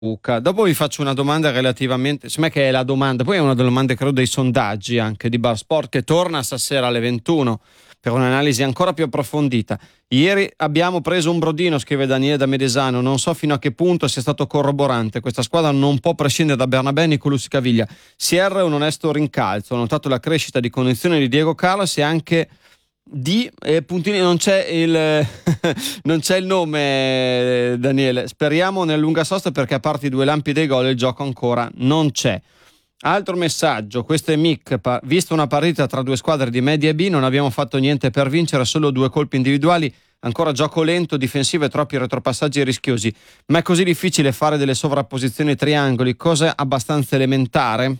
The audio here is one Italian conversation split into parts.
Luca. Dopo vi faccio una domanda relativamente, secondo me che è la domanda, poi è una delle domande credo dei sondaggi anche di Bar Sport che torna stasera alle 21 per un'analisi ancora più approfondita. Ieri abbiamo preso un brodino, scrive Daniele da Medesano, non so fino a che punto sia stato corroborante, questa squadra non può prescindere da Bernabé e Nicolussi Caviglia. Sierra è un onesto rincalzo, ho notato la crescita di condizione di Diego Carlos e anche di puntini, non c'è il non c'è il nome, Daniele, speriamo nel lunga sosta perché a parte i due lampi dei gol il gioco ancora non c'è. Altro messaggio, questo è Mick, vista una partita tra due squadre di media B non abbiamo fatto niente per vincere, solo due colpi individuali, ancora gioco lento, difensivo e troppi retropassaggi rischiosi, ma è così difficile fare delle sovrapposizioni triangoli, cosa abbastanza elementare?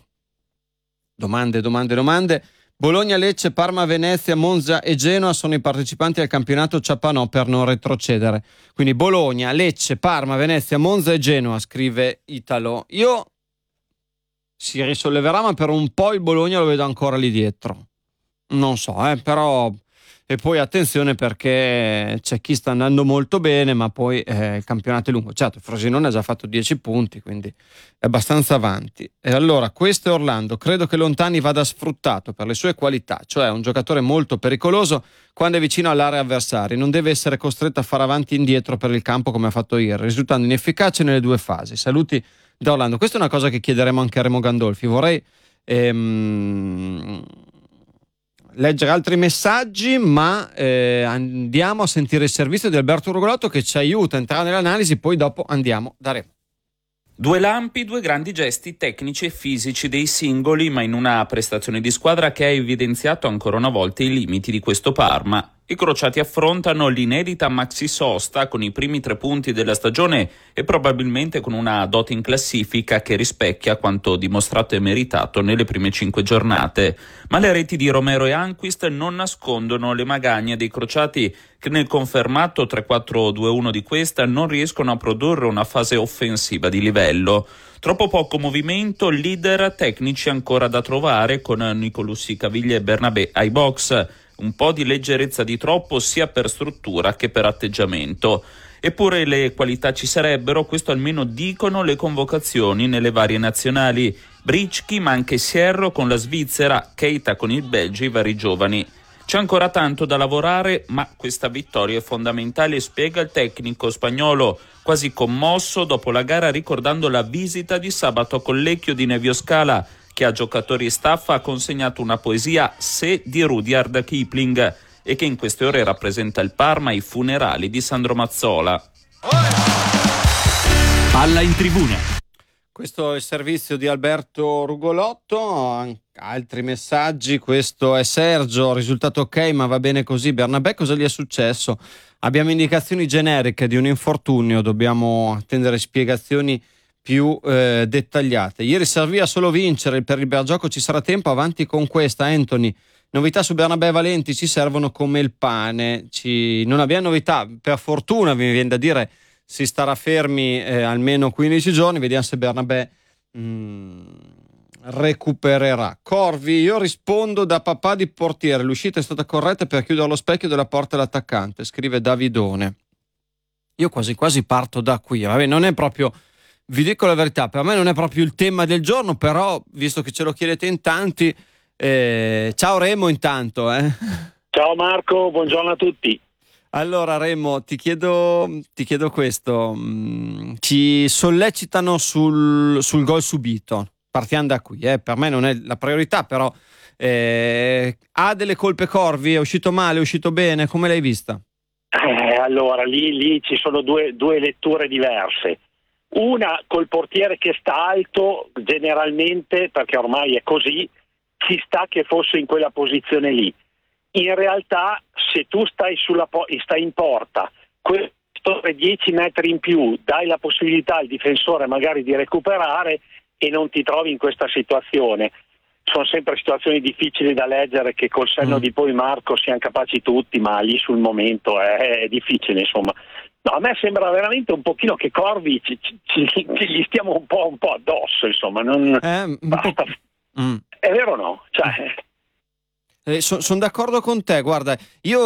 Domande. Bologna, Lecce, Parma, Venezia, Monza e Genoa sono i partecipanti al campionato Ciapanò per non retrocedere. Quindi Bologna, Lecce, Parma, Venezia, Monza e Genoa, scrive Italo. Io si risolleverà, ma per un po' il Bologna lo vedo ancora lì dietro. Non so, però... E poi attenzione perché c'è chi sta andando molto bene, ma poi il campionato è lungo. Certo, il Frosinone ha già fatto 10 punti, quindi è abbastanza avanti. E allora, questo è Orlando. Credo che Lontani vada sfruttato per le sue qualità, cioè è un giocatore molto pericoloso quando è vicino all'area avversaria. Non deve essere costretto a fare avanti e indietro per il campo come ha fatto ieri, risultando inefficace nelle due fasi. Saluti da Orlando. Questa è una cosa che chiederemo anche a Remo Gandolfi. Vorrei... leggere altri messaggi, ma andiamo a sentire il servizio di Alberto Rugolotto che ci aiuta a entrare nell'analisi, poi dopo andiamo da Remo. Due lampi, due grandi gesti tecnici e fisici dei singoli, ma in una prestazione di squadra che ha evidenziato ancora una volta i limiti di questo Parma. I crociati affrontano l'inedita maxi sosta con i primi 3 punti della stagione e probabilmente con una dote in classifica che rispecchia quanto dimostrato e meritato nelle prime 5 giornate. Ma le reti di Romero e Anquist non nascondono le magagne dei crociati che nel confermato 3-4-2-1 di questa non riescono a produrre una fase offensiva di livello. Troppo poco movimento, leader tecnici ancora da trovare con Nicolussi Caviglia e Bernabé ai box. Un po' di leggerezza di troppo sia per struttura che per atteggiamento. Eppure le qualità ci sarebbero, questo almeno dicono le convocazioni nelle varie nazionali. Bricchi, ma anche Sierro con la Svizzera, Keita con il Belgio, i vari giovani. C'è ancora tanto da lavorare, ma questa vittoria è fondamentale, spiega il tecnico spagnolo, quasi commosso dopo la gara ricordando la visita di sabato a Collecchio di Nevio Scala, che a giocatori e staff ha consegnato una poesia Se di Rudyard Kipling e che in queste ore rappresenta il Parma ai funerali di Sandro Mazzola. Palla in tribuna. Questo è il servizio di Alberto Rugolotto. Altri messaggi, questo è Sergio, risultato ok ma va bene così. Bernabé cosa gli è successo? Abbiamo indicazioni generiche di un infortunio, dobbiamo attendere spiegazioni più dettagliate. Ieri serviva solo vincere, per il bel gioco ci sarà tempo, avanti con questa. Anthony, novità su Bernabé e Valenti ci servono come il pane, non abbiamo novità, per fortuna mi viene da dire si starà fermi almeno 15 giorni, vediamo se Bernabé recupererà. Corvi, io rispondo da papà di portiere, l'uscita è stata corretta per chiudere lo specchio della porta dell'attaccante, scrive Davidone. Io quasi quasi parto da qui, vabbè, non è proprio, vi dico la verità, per me non è proprio il tema del giorno, però visto che ce lo chiedete in tanti, ciao Remo intanto. Ciao Marco, buongiorno a tutti. Allora Remo, ti chiedo questo, ci sollecitano sul gol subito, partiamo da qui, per me non è la priorità, però ha delle colpe Corvi, è uscito male, è uscito bene, come l'hai vista? Allora, lì ci sono due letture diverse. Una col portiere che sta alto, generalmente, perché ormai è così, ci sta che fosse in quella posizione lì. In realtà, se tu stai in porta, questo 10 metri in più, dai la possibilità al difensore magari di recuperare e non ti trovi in questa situazione. Sono sempre situazioni difficili da leggere che col senno di poi, Marco, siamo capaci tutti, ma lì sul momento è difficile, insomma. No, a me sembra veramente un pochino che Corvi gli stiamo un po' addosso, insomma. Basta. È vero o no? Cioè... Sono d'accordo con te, guarda, io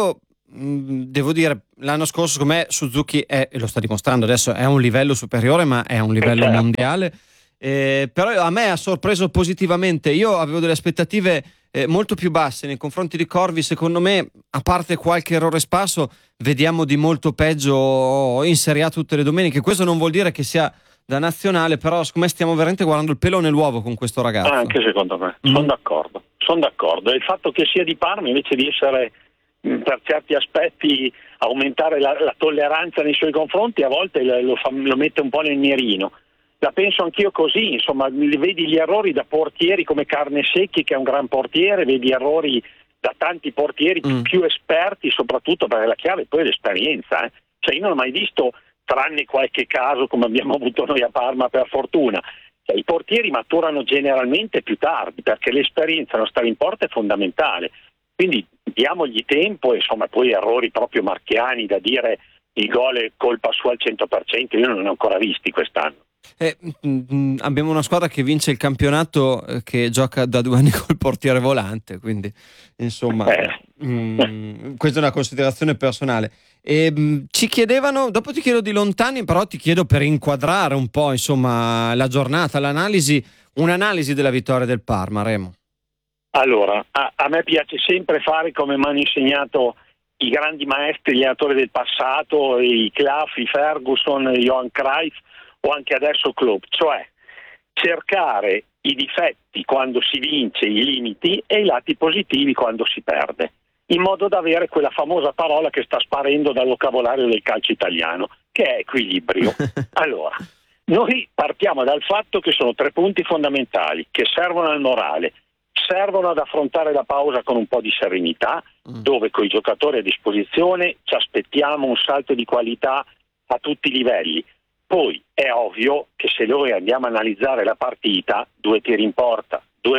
devo dire, l'anno scorso secondo me Suzuki e lo sta dimostrando adesso, è a un livello superiore, ma è a un livello mondiale. Però a me ha sorpreso positivamente. Io avevo delle aspettative molto più basse nei confronti di Corvi. Secondo me, a parte qualche errore sparso, vediamo di molto peggio in Serie A tutte le domeniche. Questo non vuol dire che sia da nazionale, però secondo me stiamo veramente guardando il pelo nell'uovo con questo ragazzo. Anche secondo me, sono d'accordo. E il fatto che sia di Parma, invece di essere per certi aspetti aumentare la tolleranza nei suoi confronti, a volte lo mette un po' nel mirino. La penso anch'io così, insomma, vedi gli errori da portieri come Carnesecchi, che è un gran portiere, vedi errori da tanti portieri più esperti, soprattutto perché la chiave poi è l'esperienza. Cioè io non ho mai visto, tranne qualche caso come abbiamo avuto noi a Parma per fortuna, i portieri maturano generalmente più tardi, perché l'esperienza non stare in porta è fondamentale. Quindi diamogli tempo e insomma poi errori proprio marchiani da dire il gol è colpa sua al 100%, io non ne ho ancora visti quest'anno. Abbiamo una squadra che vince il campionato che gioca da 2 anni col portiere volante, quindi insomma questa è una considerazione personale. Ci chiedevano, dopo ti chiedo di lontani, però ti chiedo per inquadrare un po' insomma la giornata, un'analisi della vittoria del Parma, Remo. Allora, a me piace sempre fare come mi hanno insegnato i grandi maestri, gli allenatori del passato, i Clough, i Ferguson, i Johan Cruyff o anche adesso Klopp, cioè cercare i difetti quando si vince, i limiti, e i lati positivi quando si perde, in modo da avere quella famosa parola che sta sparendo dal vocabolario del calcio italiano, che è equilibrio. Allora, noi partiamo dal fatto che sono 3 punti fondamentali che servono al morale, servono ad affrontare la pausa con un po' di serenità, dove con i giocatori a disposizione ci aspettiamo un salto di qualità a tutti i livelli. Poi è ovvio che se noi andiamo a analizzare la partita, 2 tiri in porta, 2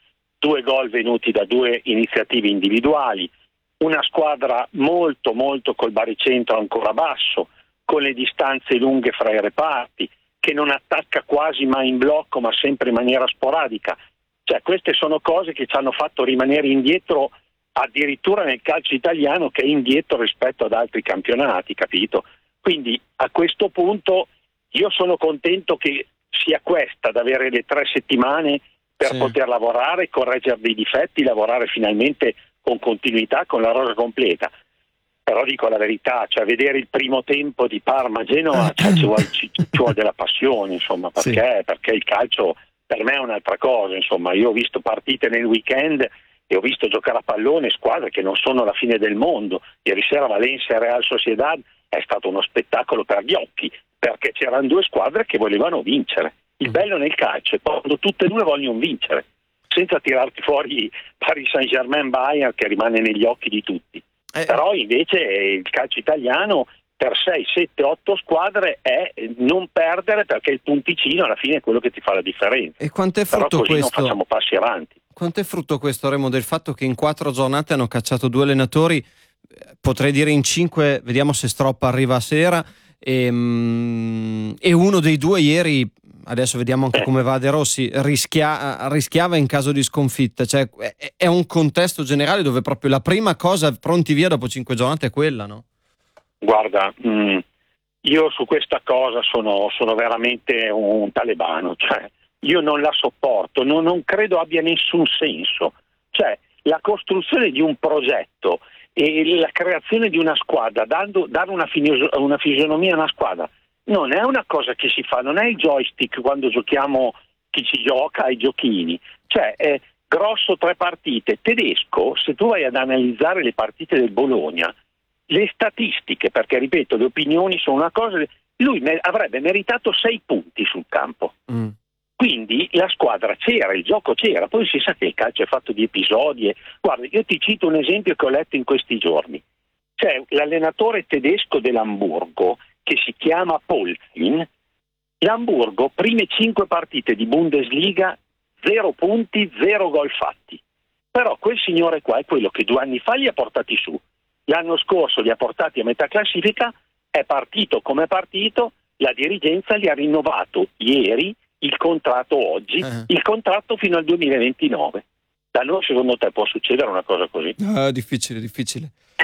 gol venuti da 2 iniziative individuali, una squadra molto molto col baricentro ancora basso, con le distanze lunghe fra i reparti, che non attacca quasi mai in blocco ma sempre in maniera sporadica. Cioè queste sono cose che ci hanno fatto rimanere indietro addirittura nel calcio italiano, che è indietro rispetto ad altri campionati, capito? Quindi a questo punto io sono contento che sia questa, ad avere le 3 settimane per poter lavorare, correggere dei difetti, lavorare finalmente con continuità, con la rosa completa. Però dico la verità, cioè vedere il primo tempo di Parma-Genoa ci vuole della passione, insomma, perché il calcio per me è un'altra cosa, insomma. Io ho visto partite nel weekend e ho visto giocare a pallone squadre che non sono la fine del mondo. Ieri sera Valencia e Real Sociedad è stato uno spettacolo per gli occhi, perché c'erano 2 squadre che volevano vincere. Il bello nel calcio è quando tutte e 2 vogliono vincere, senza tirarti fuori Paris Saint-Germain-Bayern, che rimane negli occhi di tutti. Però invece il calcio italiano per 6, 7, 8 squadre è non perdere, perché il punticino alla fine è quello che ti fa la differenza. E quanto è frutto però così questo? Non facciamo passi avanti. Quanto è frutto questo, Remo, del fatto che in 4 giornate hanno cacciato 2 allenatori, potrei dire in 5, vediamo se Stroppa arriva a sera, e uno dei 2 ieri, adesso vediamo anche come va De Rossi, rischiava in caso di sconfitta. Cioè è un contesto generale dove proprio la prima cosa pronti via dopo 5 giornate è quella, no? Guarda, io su questa cosa sono veramente un talebano, cioè io non la sopporto, non credo abbia nessun senso. Cioè la costruzione di un progetto e la creazione di una squadra, dare una fisionomia a una squadra, non è una cosa che si fa, non è il joystick quando giochiamo, chi ci gioca ai giochini. Cioè è grosso 3 partite. Tedesco, se tu vai ad analizzare le partite del Bologna, le statistiche, perché ripeto, le opinioni sono una cosa, lui avrebbe meritato 6 punti sul campo. Quindi la squadra c'era, il gioco c'era, poi si sa che il calcio è fatto di episodi. Guarda, io ti cito un esempio che ho letto in questi giorni. C'è l'allenatore tedesco dell'Amburgo che si chiama Polzin. L'Amburgo, prime 5 partite di Bundesliga, 0 punti, 0 gol fatti. Però quel signore qua è quello che 2 anni fa li ha portati su. L'anno scorso li ha portati a metà classifica, è partito come è partito, la dirigenza gli ha rinnovato ieri il contratto oggi, il contratto fino al 2029. Da noi secondo te può succedere una cosa così? Difficile.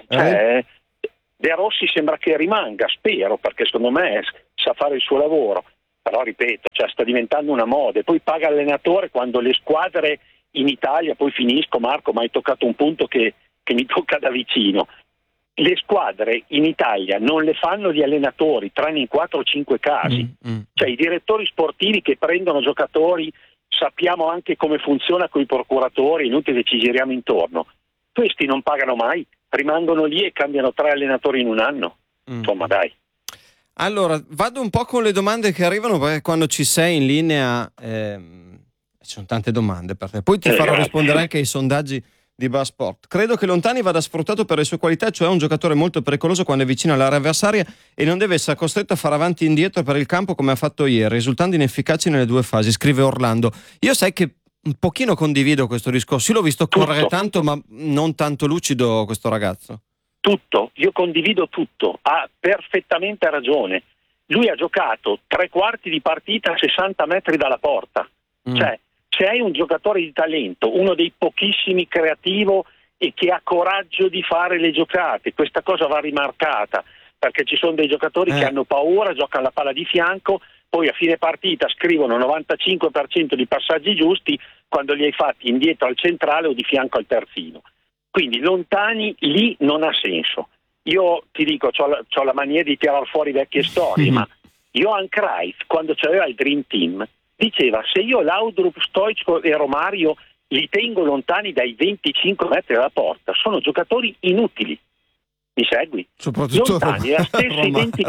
Cioè, De Rossi sembra che rimanga, spero, perché secondo me sa fare il suo lavoro, però ripeto, cioè, sta diventando una moda, e poi paga allenatore quando le squadre in Italia, poi finisco Marco, ma hai toccato un punto che mi tocca da vicino. Le squadre in Italia non le fanno gli allenatori, tranne in 4 o 5 casi. Cioè i direttori sportivi che prendono giocatori, sappiamo anche come funziona con i procuratori, inutile che ci giriamo intorno. Questi non pagano mai, rimangono lì e cambiano 3 allenatori in un anno. Insomma, dai. Allora, vado un po' con le domande che arrivano, perché quando ci sei in linea ci sono tante domande per te. Poi ti farò rispondere anche ai sondaggi di Bar Sport. Credo che Lontani vada sfruttato per le sue qualità, cioè è un giocatore molto pericoloso quando è vicino all'area avversaria e non deve essere costretto a fare avanti e indietro per il campo come ha fatto ieri, risultando inefficaci nelle 2 fasi, scrive Orlando. Io sai che un pochino condivido questo discorso, io l'ho visto correre tanto, ma non tanto lucido questo ragazzo. Tutto, io condivido tutto, ha perfettamente ragione. Lui ha giocato 3/4 di partita a 60 metri dalla porta, cioè se hai un giocatore di talento, uno dei pochissimi creativo e che ha coraggio di fare le giocate, questa cosa va rimarcata, perché ci sono dei giocatori che hanno paura, giocano la palla di fianco, poi a fine partita scrivono 95% di passaggi giusti quando li hai fatti indietro al centrale o di fianco al terzino. Quindi Lontani lì non ha senso. Io ti dico, c'ho la mania di tirar fuori vecchie storie, ma Johan Cruyff, quando c'aveva il Dream Team, diceva: se io Laudrup, Stoichkov e Romario li tengo lontani dai 25 metri dalla porta, sono giocatori inutili. Mi segui? Soprattutto Lontani è la stessa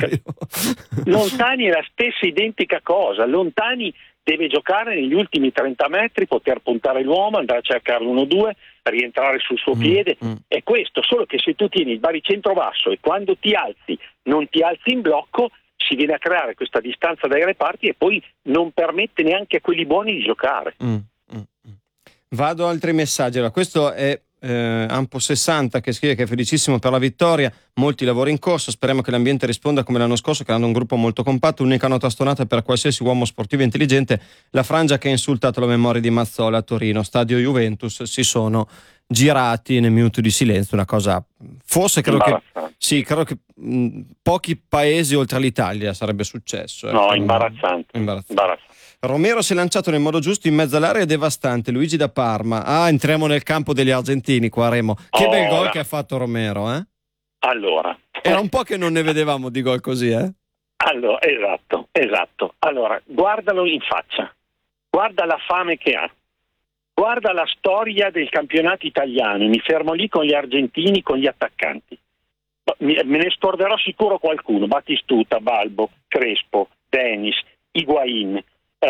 identica cosa. Lontani deve giocare negli ultimi 30 metri, poter puntare l'uomo, andare a cercare l'1-2, rientrare sul suo piede. È questo, solo che se tu tieni il baricentro basso e quando ti alzi non ti alzi in blocco, si viene a creare questa distanza dai reparti e poi non permette neanche a quelli buoni di giocare. Vado a altri messaggi. Allora, questo è Ampo60 che scrive che è felicissimo per la vittoria, molti lavori in corso, speriamo che l'ambiente risponda come l'anno scorso, creando un gruppo molto compatto. Unica nota stonata per qualsiasi uomo sportivo intelligente: la frangia che ha insultato la memoria di Mazzola a Torino, stadio Juventus, si sono girati nel minuto di silenzio, una cosa forse credo che pochi paesi oltre l'Italia sarebbe successo. No, imbarazzante. Romero si è lanciato nel modo giusto in mezzo all'area, è devastante. Luigi da Parma. Entriamo nel campo degli argentini qua, Remo. Che bel gol che ha fatto Romero, eh? Allora, era un po' che non ne vedevamo di gol così, eh? Allora, esatto. Allora, guardalo in faccia. Guarda la fame che ha. Guarda la storia del campionato italiano. Mi fermo lì con gli argentini, con gli attaccanti. Me ne scorderò sicuro qualcuno: Battistuta, Balbo, Crespo, Dennis, Higuain,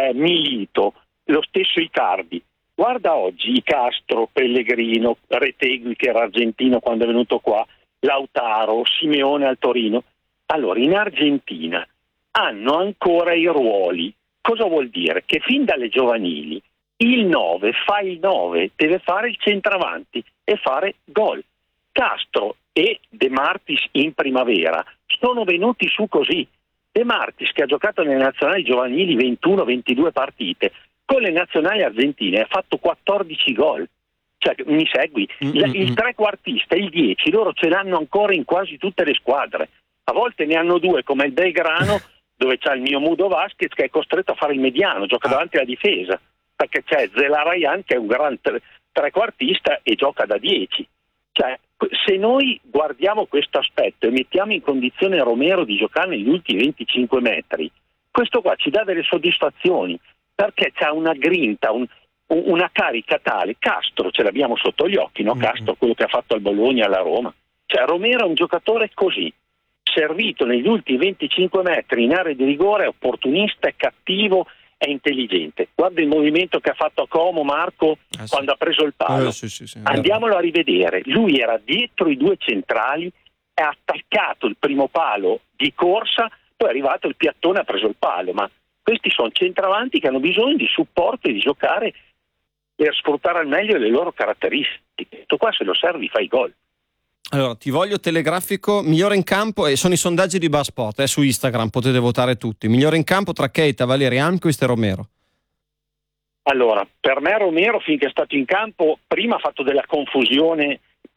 Milito, lo stesso Icardi. Guarda oggi Castro, Pellegrino, Retegui che era argentino quando è venuto qua, Lautaro, Simeone al Torino. Allora, in Argentina hanno ancora i ruoli. Cosa vuol dire? Che fin dalle giovanili il 9 fa il 9, deve fare il centravanti e fare gol. Castro e De Martis in primavera sono venuti su così. De Martis, che ha giocato nelle nazionali giovanili 21-22 partite, con le nazionali argentine ha fatto 14 gol. Cioè, mi segui? Il trequartista, il 10, loro ce l'hanno ancora in quasi tutte le squadre. A volte ne hanno 2, come il Belgrano, dove c'è il mio Mudo Vasquez, che è costretto a fare il mediano, gioca davanti alla difesa, perché c'è Zelarayan, che è un gran trequartista e gioca da 10. Cioè, se noi guardiamo questo aspetto e mettiamo in condizione Romero di giocare negli ultimi 25 metri, questo qua ci dà delle soddisfazioni, perché c'ha una grinta, una carica tale. Castro ce l'abbiamo sotto gli occhi, no? Castro, quello che ha fatto al Bologna, alla Roma. Cioè, Romero è un giocatore così, servito negli ultimi 25 metri in area di rigore, è opportunista, è cattivo, è intelligente. Guarda il movimento che ha fatto a Como, Marco, quando ha preso il palo. Sì, andiamolo a rivedere. Lui era dietro i 2 centrali, ha attaccato il primo palo di corsa, poi è arrivato il piattone e ha preso il palo. Ma questi sono centravanti che hanno bisogno di supporto e di giocare per sfruttare al meglio le loro caratteristiche. Tutto qua, se lo servi fai gol. Allora, ti voglio telegrafico, migliore in campo, e sono i sondaggi di Bar Sport, su Instagram potete votare tutti. Migliore in campo tra Keita, Valeri, Almquist e Romero. Allora, per me Romero, finché è stato in campo, prima ha fatto della confusione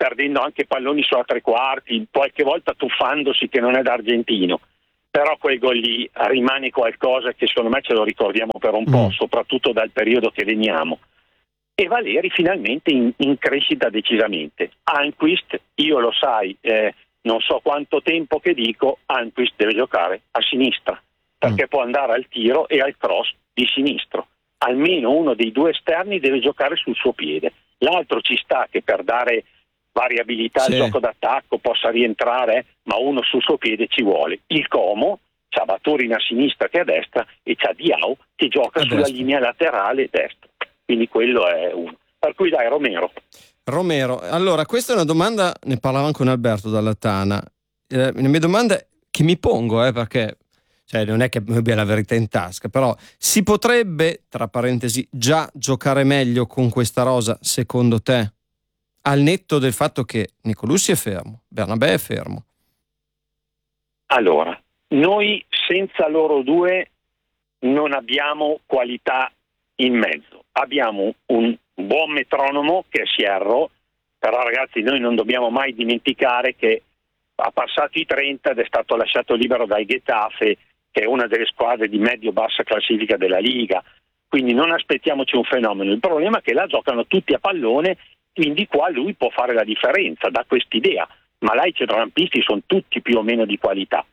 perdendo anche palloni sulla tre quarti, qualche volta tuffandosi che non è d'argentino, però quel gol lì rimane qualcosa che secondo me ce lo ricordiamo per un po', soprattutto dal periodo che veniamo. E Valeri finalmente in crescita decisamente. Almqvist, io lo sai, non so quanto tempo che dico, Almqvist deve giocare a sinistra, perché può andare al tiro e al cross di sinistro. Almeno uno dei due esterni deve giocare sul suo piede. L'altro ci sta che per dare variabilità al gioco d'attacco possa rientrare, ma uno sul suo piede ci vuole. Il Como c'ha Baturin a sinistra che a destra e c'ha Diao che gioca sulla linea laterale destra. Quindi quello è uno. Per cui dai, Romero, allora questa è una domanda, ne parlava anche con Alberto dalla Tana. La mia domanda che mi pongo, perché non è che abbia la verità in tasca, però si potrebbe, tra parentesi, già giocare meglio con questa rosa, secondo te? Al netto del fatto che Nicolussi è fermo, Bernabé è fermo. Allora, noi senza loro due non abbiamo qualità in mezzo. Abbiamo un buon metronomo che è Sierro, però ragazzi noi non dobbiamo mai dimenticare che ha passato i 30 ed è stato lasciato libero dal Getafe, che è una delle squadre di medio-bassa classifica della Liga, quindi non aspettiamoci un fenomeno. Il problema è che là giocano tutti a pallone, quindi qua lui può fare la differenza, dà quest'idea, ma là i centrocampisti sono tutti più o meno di qualità.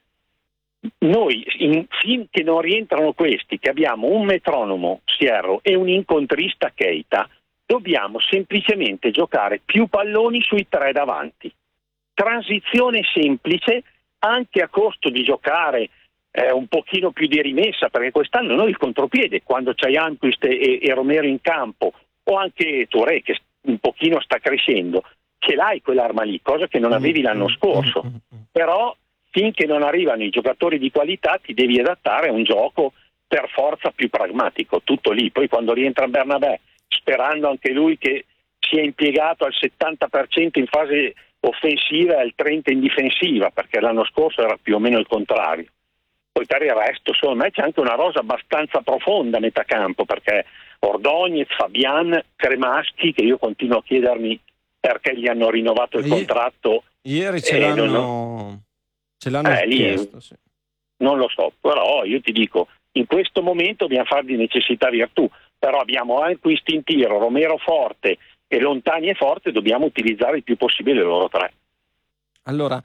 Noi, finché non rientrano questi, che abbiamo un metronomo, Sierro, e un incontrista, Keita, dobbiamo semplicemente giocare più palloni sui tre davanti. Transizione semplice, anche a costo di giocare un pochino più di rimessa, perché quest'anno noi il contropiede, quando c'hai Almqvist e Romero in campo, o anche Touré che un pochino sta crescendo, ce l'hai quell'arma lì, cosa che non avevi l'anno scorso. Però finché non arrivano i giocatori di qualità ti devi adattare a un gioco per forza più pragmatico, tutto lì. Poi quando rientra Bernabé, sperando anche lui che sia impiegato al 70% in fase offensiva e al 30% in difensiva, perché l'anno scorso era più o meno il contrario. Poi per il resto, secondo me c'è anche una rosa abbastanza profonda a metà campo, perché Ordóñez, Fabian, Cremaschi, che io continuo a chiedermi perché gli hanno rinnovato il contratto. Ieri ce l'hanno chiesto. Sì. Non lo so, però io ti dico, in questo momento dobbiamo fare di necessità virtù, però abbiamo Almqvist in tiro, Romero forte e Lontani e forte, dobbiamo utilizzare il più possibile loro tre. Allora,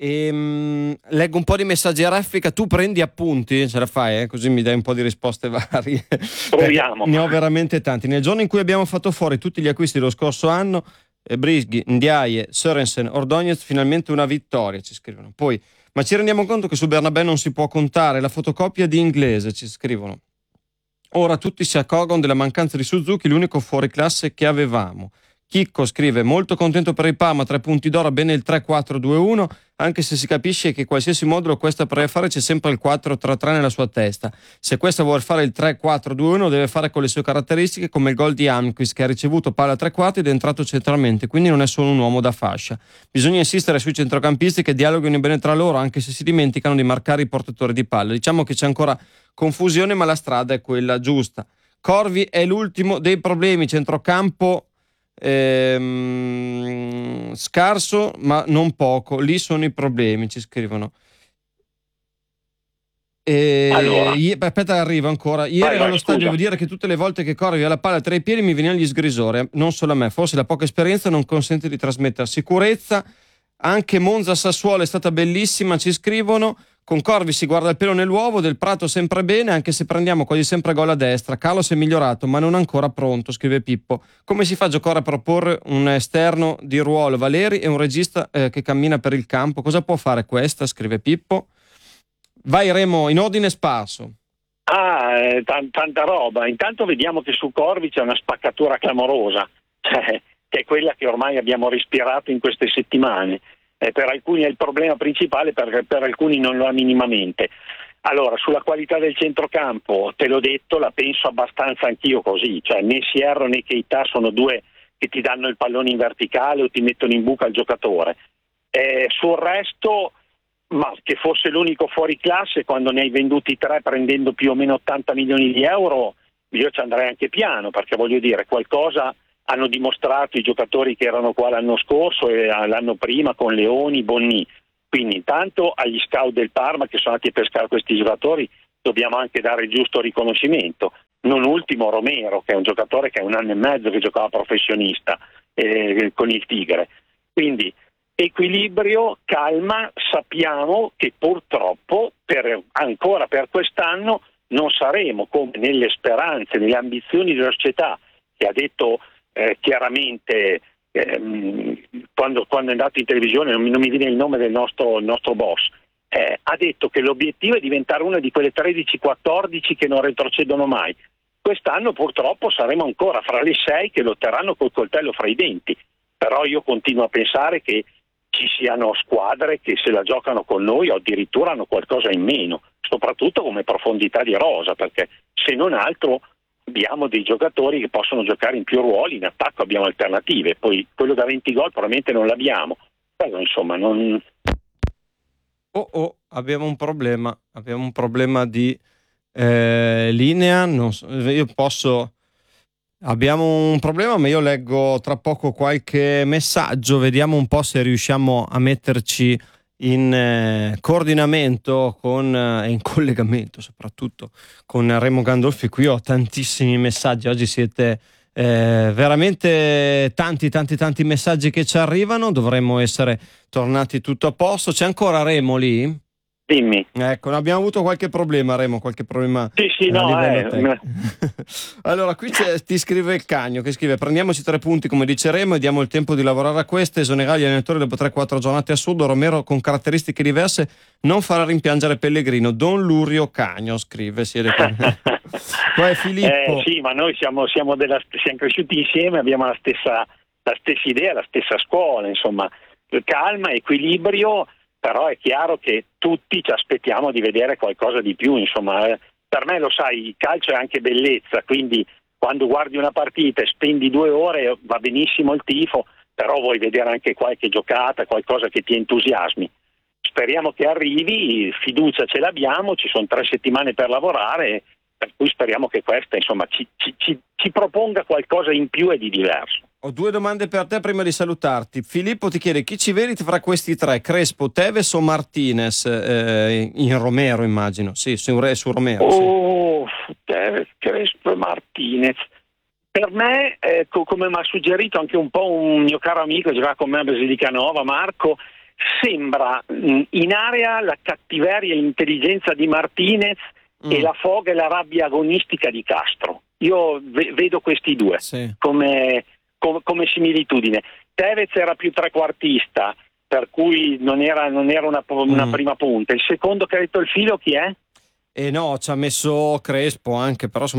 leggo un po' di messaggi a raffica, tu prendi appunti, ce la fai, così mi dai un po' di risposte varie. Proviamo. Ne ho veramente tanti. Nel giorno in cui abbiamo fatto fuori tutti gli acquisti dello scorso anno, Brisghi, Ndiaye, Sørensen, Ordóñez, finalmente una vittoria, ci scrivono. Poi, ma ci rendiamo conto che su Bernabé non si può contare, la fotocopia di Inglese, ci scrivono. Ora tutti si accorgono della mancanza di Suzuki, l'unico fuoriclasse che avevamo. Chicco scrive: molto contento per il Parma, 3 punti d'oro, bene il 3-4-2-1, anche se si capisce che qualsiasi modulo questa potrebbe fare c'è sempre il 4-3-3 nella sua testa. Se questa vuole fare il 3-4-2-1 deve fare con le sue caratteristiche, come il gol di Almqvist che ha ricevuto palla a 3 quarti ed è entrato centralmente, quindi non è solo un uomo da fascia. Bisogna insistere sui centrocampisti che dialoghino bene tra loro, anche se si dimenticano di marcare i portatori di palla. Diciamo che c'è ancora confusione, ma la strada è quella giusta. Corvi è l'ultimo dei problemi, centrocampo scarso ma non poco, lì sono i problemi, ci scrivono. Allora. Aspetta, arrivo ancora. Ieri ero allo stadio a vedere che tutte le volte che corri via la palla tra i piedi mi venivano gli sgrisori, non solo a me, forse la poca esperienza non consente di trasmettere sicurezza. Anche Monza Sassuolo è stata bellissima, ci scrivono. Con Corvi si guarda il pelo nell'uovo, Del Prato sempre bene, anche se prendiamo quasi sempre gol a destra. Carlos è migliorato, ma non ancora pronto, scrive Pippo. Come si fa a giocare a proporre un esterno di ruolo, Valeri, e un regista che cammina per il campo? Cosa può fare questa, scrive Pippo. Vai Remo, in ordine sparso. Tanta roba. Intanto vediamo che su Corvi c'è una spaccatura clamorosa, che è quella che ormai abbiamo respirato in queste settimane. Per alcuni è il problema principale, perché per alcuni non lo ha minimamente. Allora, sulla qualità del centrocampo, te l'ho detto, la penso abbastanza anch'io così, cioè né Sierro né Keita sono due che ti danno il pallone in verticale o ti mettono in buca il giocatore. Sul resto, ma che fosse l'unico fuori classe, quando ne hai venduti 3 prendendo più o meno 80 milioni di euro, io ci andrei anche piano, perché voglio dire, qualcosa hanno dimostrato i giocatori che erano qua l'anno scorso e l'anno prima con Leoni, Bonni. Quindi intanto agli scout del Parma che sono andati a pescare questi giocatori dobbiamo anche dare il giusto riconoscimento. Non ultimo Romero, che è un giocatore che è 1 anno e mezzo che giocava professionista con il Tigre. Quindi equilibrio, calma, sappiamo che purtroppo ancora per quest'anno non saremo come nelle speranze, nelle ambizioni della società, che ha detto chiaramente quando è andato in televisione, non mi viene il nome del nostro boss, ha detto che l'obiettivo è diventare una di quelle 13-14 che non retrocedono mai. Quest'anno purtroppo saremo ancora fra le 6 che lotteranno col coltello fra i denti, però io continuo a pensare che ci siano squadre che se la giocano con noi o addirittura hanno qualcosa in meno, soprattutto come profondità di rosa, perché se non altro abbiamo dei giocatori che possono giocare in più ruoli, in attacco abbiamo alternative, poi quello da 20 gol probabilmente non l'abbiamo, però insomma non... abbiamo un problema di linea, non so, abbiamo un problema, ma io leggo tra poco qualche messaggio, vediamo un po' se riusciamo a metterci in coordinamento e in collegamento soprattutto con Remo Gandolfi. Qui ho tantissimi messaggi, oggi siete veramente tanti messaggi che ci arrivano, dovremmo essere tornati tutto a posto. C'è ancora Remo lì? Dimmi. Ecco, abbiamo avuto qualche problema, Remo, qualche problema Sì, a no, livello tecnico. Allora, qui ti scrive il Cagno che scrive: prendiamoci 3 punti come dice Remo e diamo il tempo di lavorare a queste, esonerare gli allenatori dopo 3-4 giornate a Sud. Romero con caratteristiche diverse non farà rimpiangere Pellegrino. Don Lurio Cagno scrive. Poi Filippo. Sì, ma noi siamo cresciuti insieme, abbiamo la stessa idea, la stessa scuola, insomma, calma, equilibrio. Però è chiaro che tutti ci aspettiamo di vedere qualcosa di più, insomma, per me lo sai, il calcio è anche bellezza, quindi quando guardi una partita e spendi 2 ore va benissimo il tifo, però vuoi vedere anche qualche giocata, qualcosa che ti entusiasmi. Speriamo che arrivi, fiducia ce l'abbiamo, ci sono 3 settimane per lavorare, per cui speriamo che questa insomma ci proponga qualcosa in più e di diverso. Ho 2 domande per te prima di salutarti. Filippo ti chiede: chi ci vedi fra questi 3? Crespo, Tevez o Martinez? In Romero immagino. Sì, su Romero. Sì. Tevez, Crespo e Martinez. Per me, come mi ha suggerito anche un po' un mio caro amico che giocava con me a Basilicanova, Marco, sembra in area la cattiveria e l'intelligenza di Martinez e la foga e la rabbia agonistica di Castro. Io vedo questi 2 come similitudine. Tevez era più trequartista, per cui non era una prima punta. Il secondo che ha detto il filo chi è? No, ci ha messo Crespo anche, però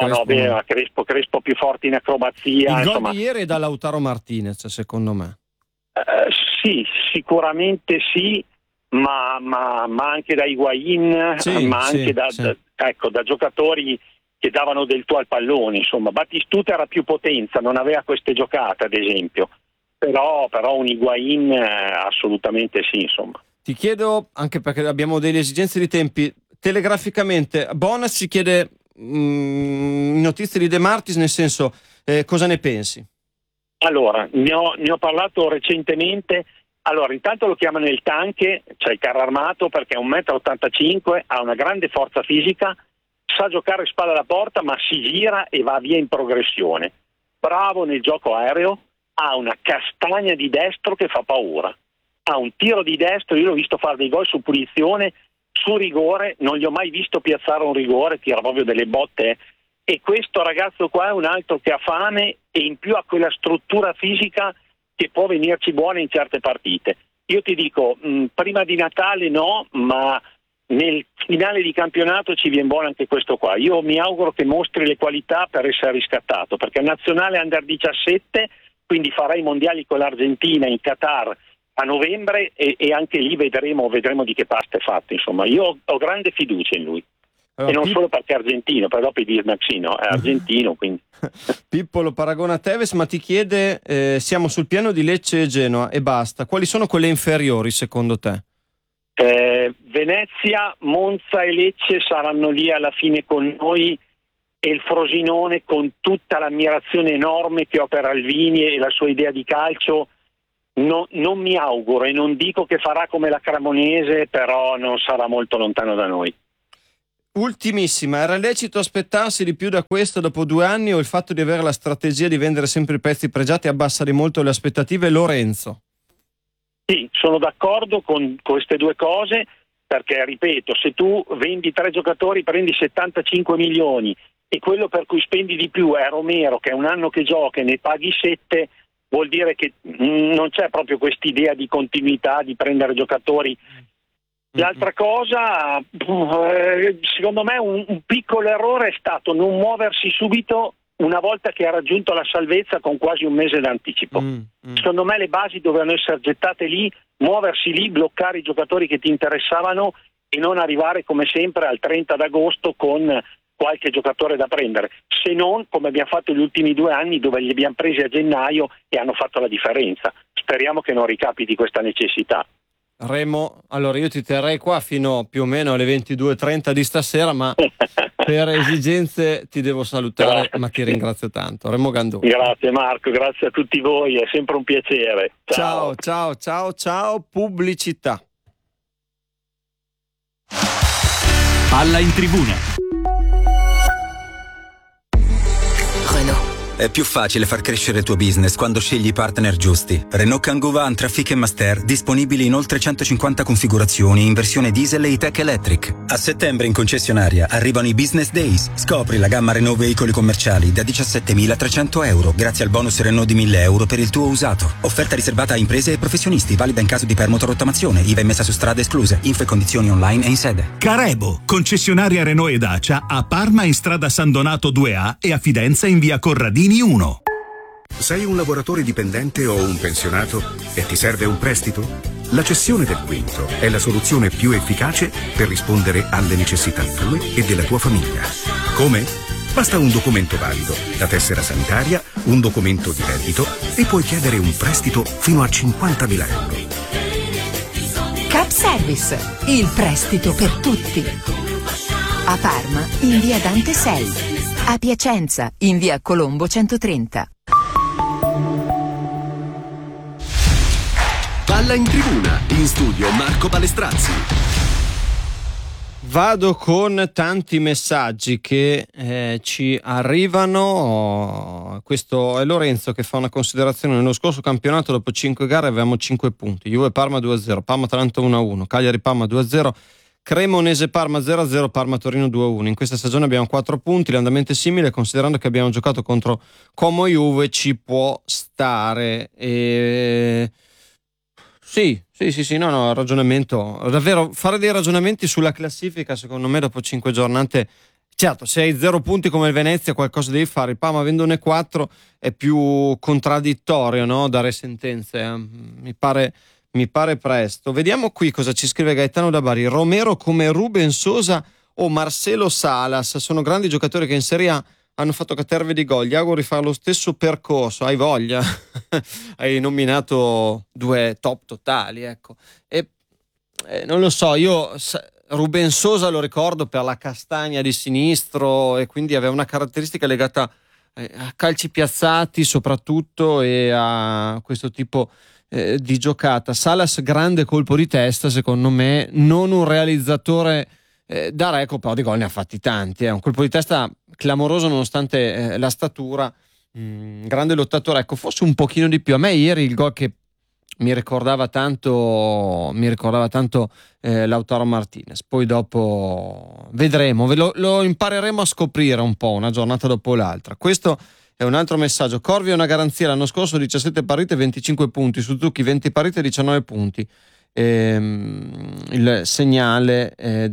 Crespo più forte in acrobazia. Il gol di ieri è da Lautaro Martinez, secondo me. Sì, sicuramente sì, ma anche da Higuaín, anche da giocatori che davano del tuo al pallone, insomma. Battistuta era più potenza, non aveva queste giocate ad esempio, però un Higuaín assolutamente sì, insomma. Ti chiedo, anche perché abbiamo delle esigenze di tempi, telegraficamente Bonas ci chiede notizie di De Martis, nel senso cosa ne pensi? Allora, ne ho parlato recentemente. Allora, intanto lo chiamano il tanque, cioè il carro armato, perché è 1,85 m, ha una grande forza fisica, sa giocare spalla alla porta, ma si gira e va via in progressione. Bravo nel gioco aereo, ha una castagna di destro che fa paura. Ha un tiro di destro, io l'ho visto fare dei gol su punizione, su rigore, non gli ho mai visto piazzare un rigore, tira proprio delle botte. E questo ragazzo qua è un altro che ha fame e in più ha quella struttura fisica che può venirci buona in certe partite. Io ti dico, prima di Natale no, ma nel finale di campionato ci viene buono anche questo qua. Io mi auguro che mostri le qualità per essere riscattato, perché nazionale under 17, quindi farà i mondiali con l'Argentina in Qatar a novembre e anche lì vedremo di che pasta è fatto. Insomma, io ho grande fiducia in lui. Allora, e non solo perché è argentino, però dopo di Maxino è argentino, quindi. Pippo lo paragona a Tevez, ma ti chiede, siamo sul piano di Lecce e Genoa e basta, quali sono quelle inferiori secondo te? Venezia, Monza e Lecce saranno lì alla fine con noi e il Frosinone, con tutta l'ammirazione enorme che ho per Alvini e la sua idea di calcio, non mi auguro e non dico che farà come la Cremonese, però non sarà molto lontano da noi. Ultimissima, era lecito aspettarsi di più da questo dopo 2 anni, o il fatto di avere la strategia di vendere sempre i pezzi pregiati abbassa di molto le aspettative? Lorenzo? Sì, sono d'accordo con queste due cose, perché ripeto, se tu vendi 3 giocatori prendi 75 milioni e quello per cui spendi di più è Romero, che è un anno che gioca e ne paghi 7, vuol dire che non c'è proprio quest'idea di continuità, di prendere giocatori. L'altra cosa, secondo me un piccolo errore è stato non muoversi subito una volta che ha raggiunto la salvezza con quasi un mese d'anticipo. Secondo me le basi dovevano essere gettate lì, muoversi lì, bloccare i giocatori che ti interessavano e non arrivare come sempre al 30 d'agosto con qualche giocatore da prendere, se non come abbiamo fatto gli ultimi 2 anni, dove li abbiamo presi a gennaio e hanno fatto la differenza. Speriamo che non ricapiti questa necessità. Remo, allora io ti terrei qua fino più o meno alle 22:30 di stasera, ma per esigenze ti devo salutare. Grazie. Ma ti ringrazio tanto. Remo Gandoni. Grazie Marco, grazie a tutti voi, è sempre un piacere. Ciao. Pubblicità. Palla in tribuna. Renault. È più facile far crescere il tuo business quando scegli i partner giusti. Renault Kangoo Van, Trafic e Master, disponibili in oltre 150 configurazioni in versione diesel e E-Tech Electric. A settembre in concessionaria arrivano i Business Days. Scopri la gamma Renault veicoli commerciali da 17.300 euro grazie al bonus Renault di 1.000 euro per il tuo usato. Offerta riservata a imprese e professionisti, valida in caso di permotorottamazione, IVA messa su strada escluse. Info e condizioni online e in sede. Carebo, concessionaria Renault e Dacia a Parma in strada San Donato 2A e a Fidenza in via Corradini 1. Sei un lavoratore dipendente o un pensionato e ti serve un prestito? La cessione del quinto è la soluzione più efficace per rispondere alle necessità tue e della tua famiglia. Come? Basta un documento valido, la tessera sanitaria, un documento di reddito e puoi chiedere un prestito fino a 50.000 euro. Cap Service, il prestito per tutti. A Parma in via Dante 6. A Piacenza, in via Colombo 130. Palla in tribuna, in studio Marco Palestrazzi. Vado con tanti messaggi che ci arrivano. Questo è Lorenzo che fa una considerazione. Nello scorso campionato dopo 5 gare avevamo 5 punti. Juve Parma 2-0, Parma Atalanta 1-1, Cagliari Parma 2-0, Cremonese Parma 0-0, Parma Torino 2-1. In questa stagione abbiamo 4 punti, l'andamento è simile, considerando che abbiamo giocato contro Como Juve ci può stare. Sì, no, ragionamento, davvero fare dei ragionamenti sulla classifica secondo me dopo 5 giornate, certo se hai 0 punti come il Venezia qualcosa devi fare, il Parma avendone 4 è più contraddittorio, no? Dare sentenze, mi pare presto. Vediamo qui cosa ci scrive Gaetano da Bari. Romero come Ruben Sosa o Marcelo Salas sono grandi giocatori che in Serie A hanno fatto caterve di gol, gli auguro di fare lo stesso percorso. Hai voglia? Hai nominato 2 top totali, ecco. E non lo so, io Ruben Sosa lo ricordo per la castagna di sinistro e quindi aveva una caratteristica legata a calci piazzati soprattutto e a questo tipo di giocata. Salas grande colpo di testa secondo me, non un realizzatore da record, però di gol ne ha fatti tanti, è un colpo di testa clamoroso nonostante la statura, grande lottatore, ecco, forse un pochino di più. A me ieri il gol che mi ricordava tanto Lautaro Martinez, poi dopo vedremo, lo impareremo a scoprire un po' una giornata dopo l'altra. Questo è un altro messaggio. Corvi è una garanzia, l'anno scorso 17 partite 25 punti, Suzuki 20 partite 19 punti. Il segnale è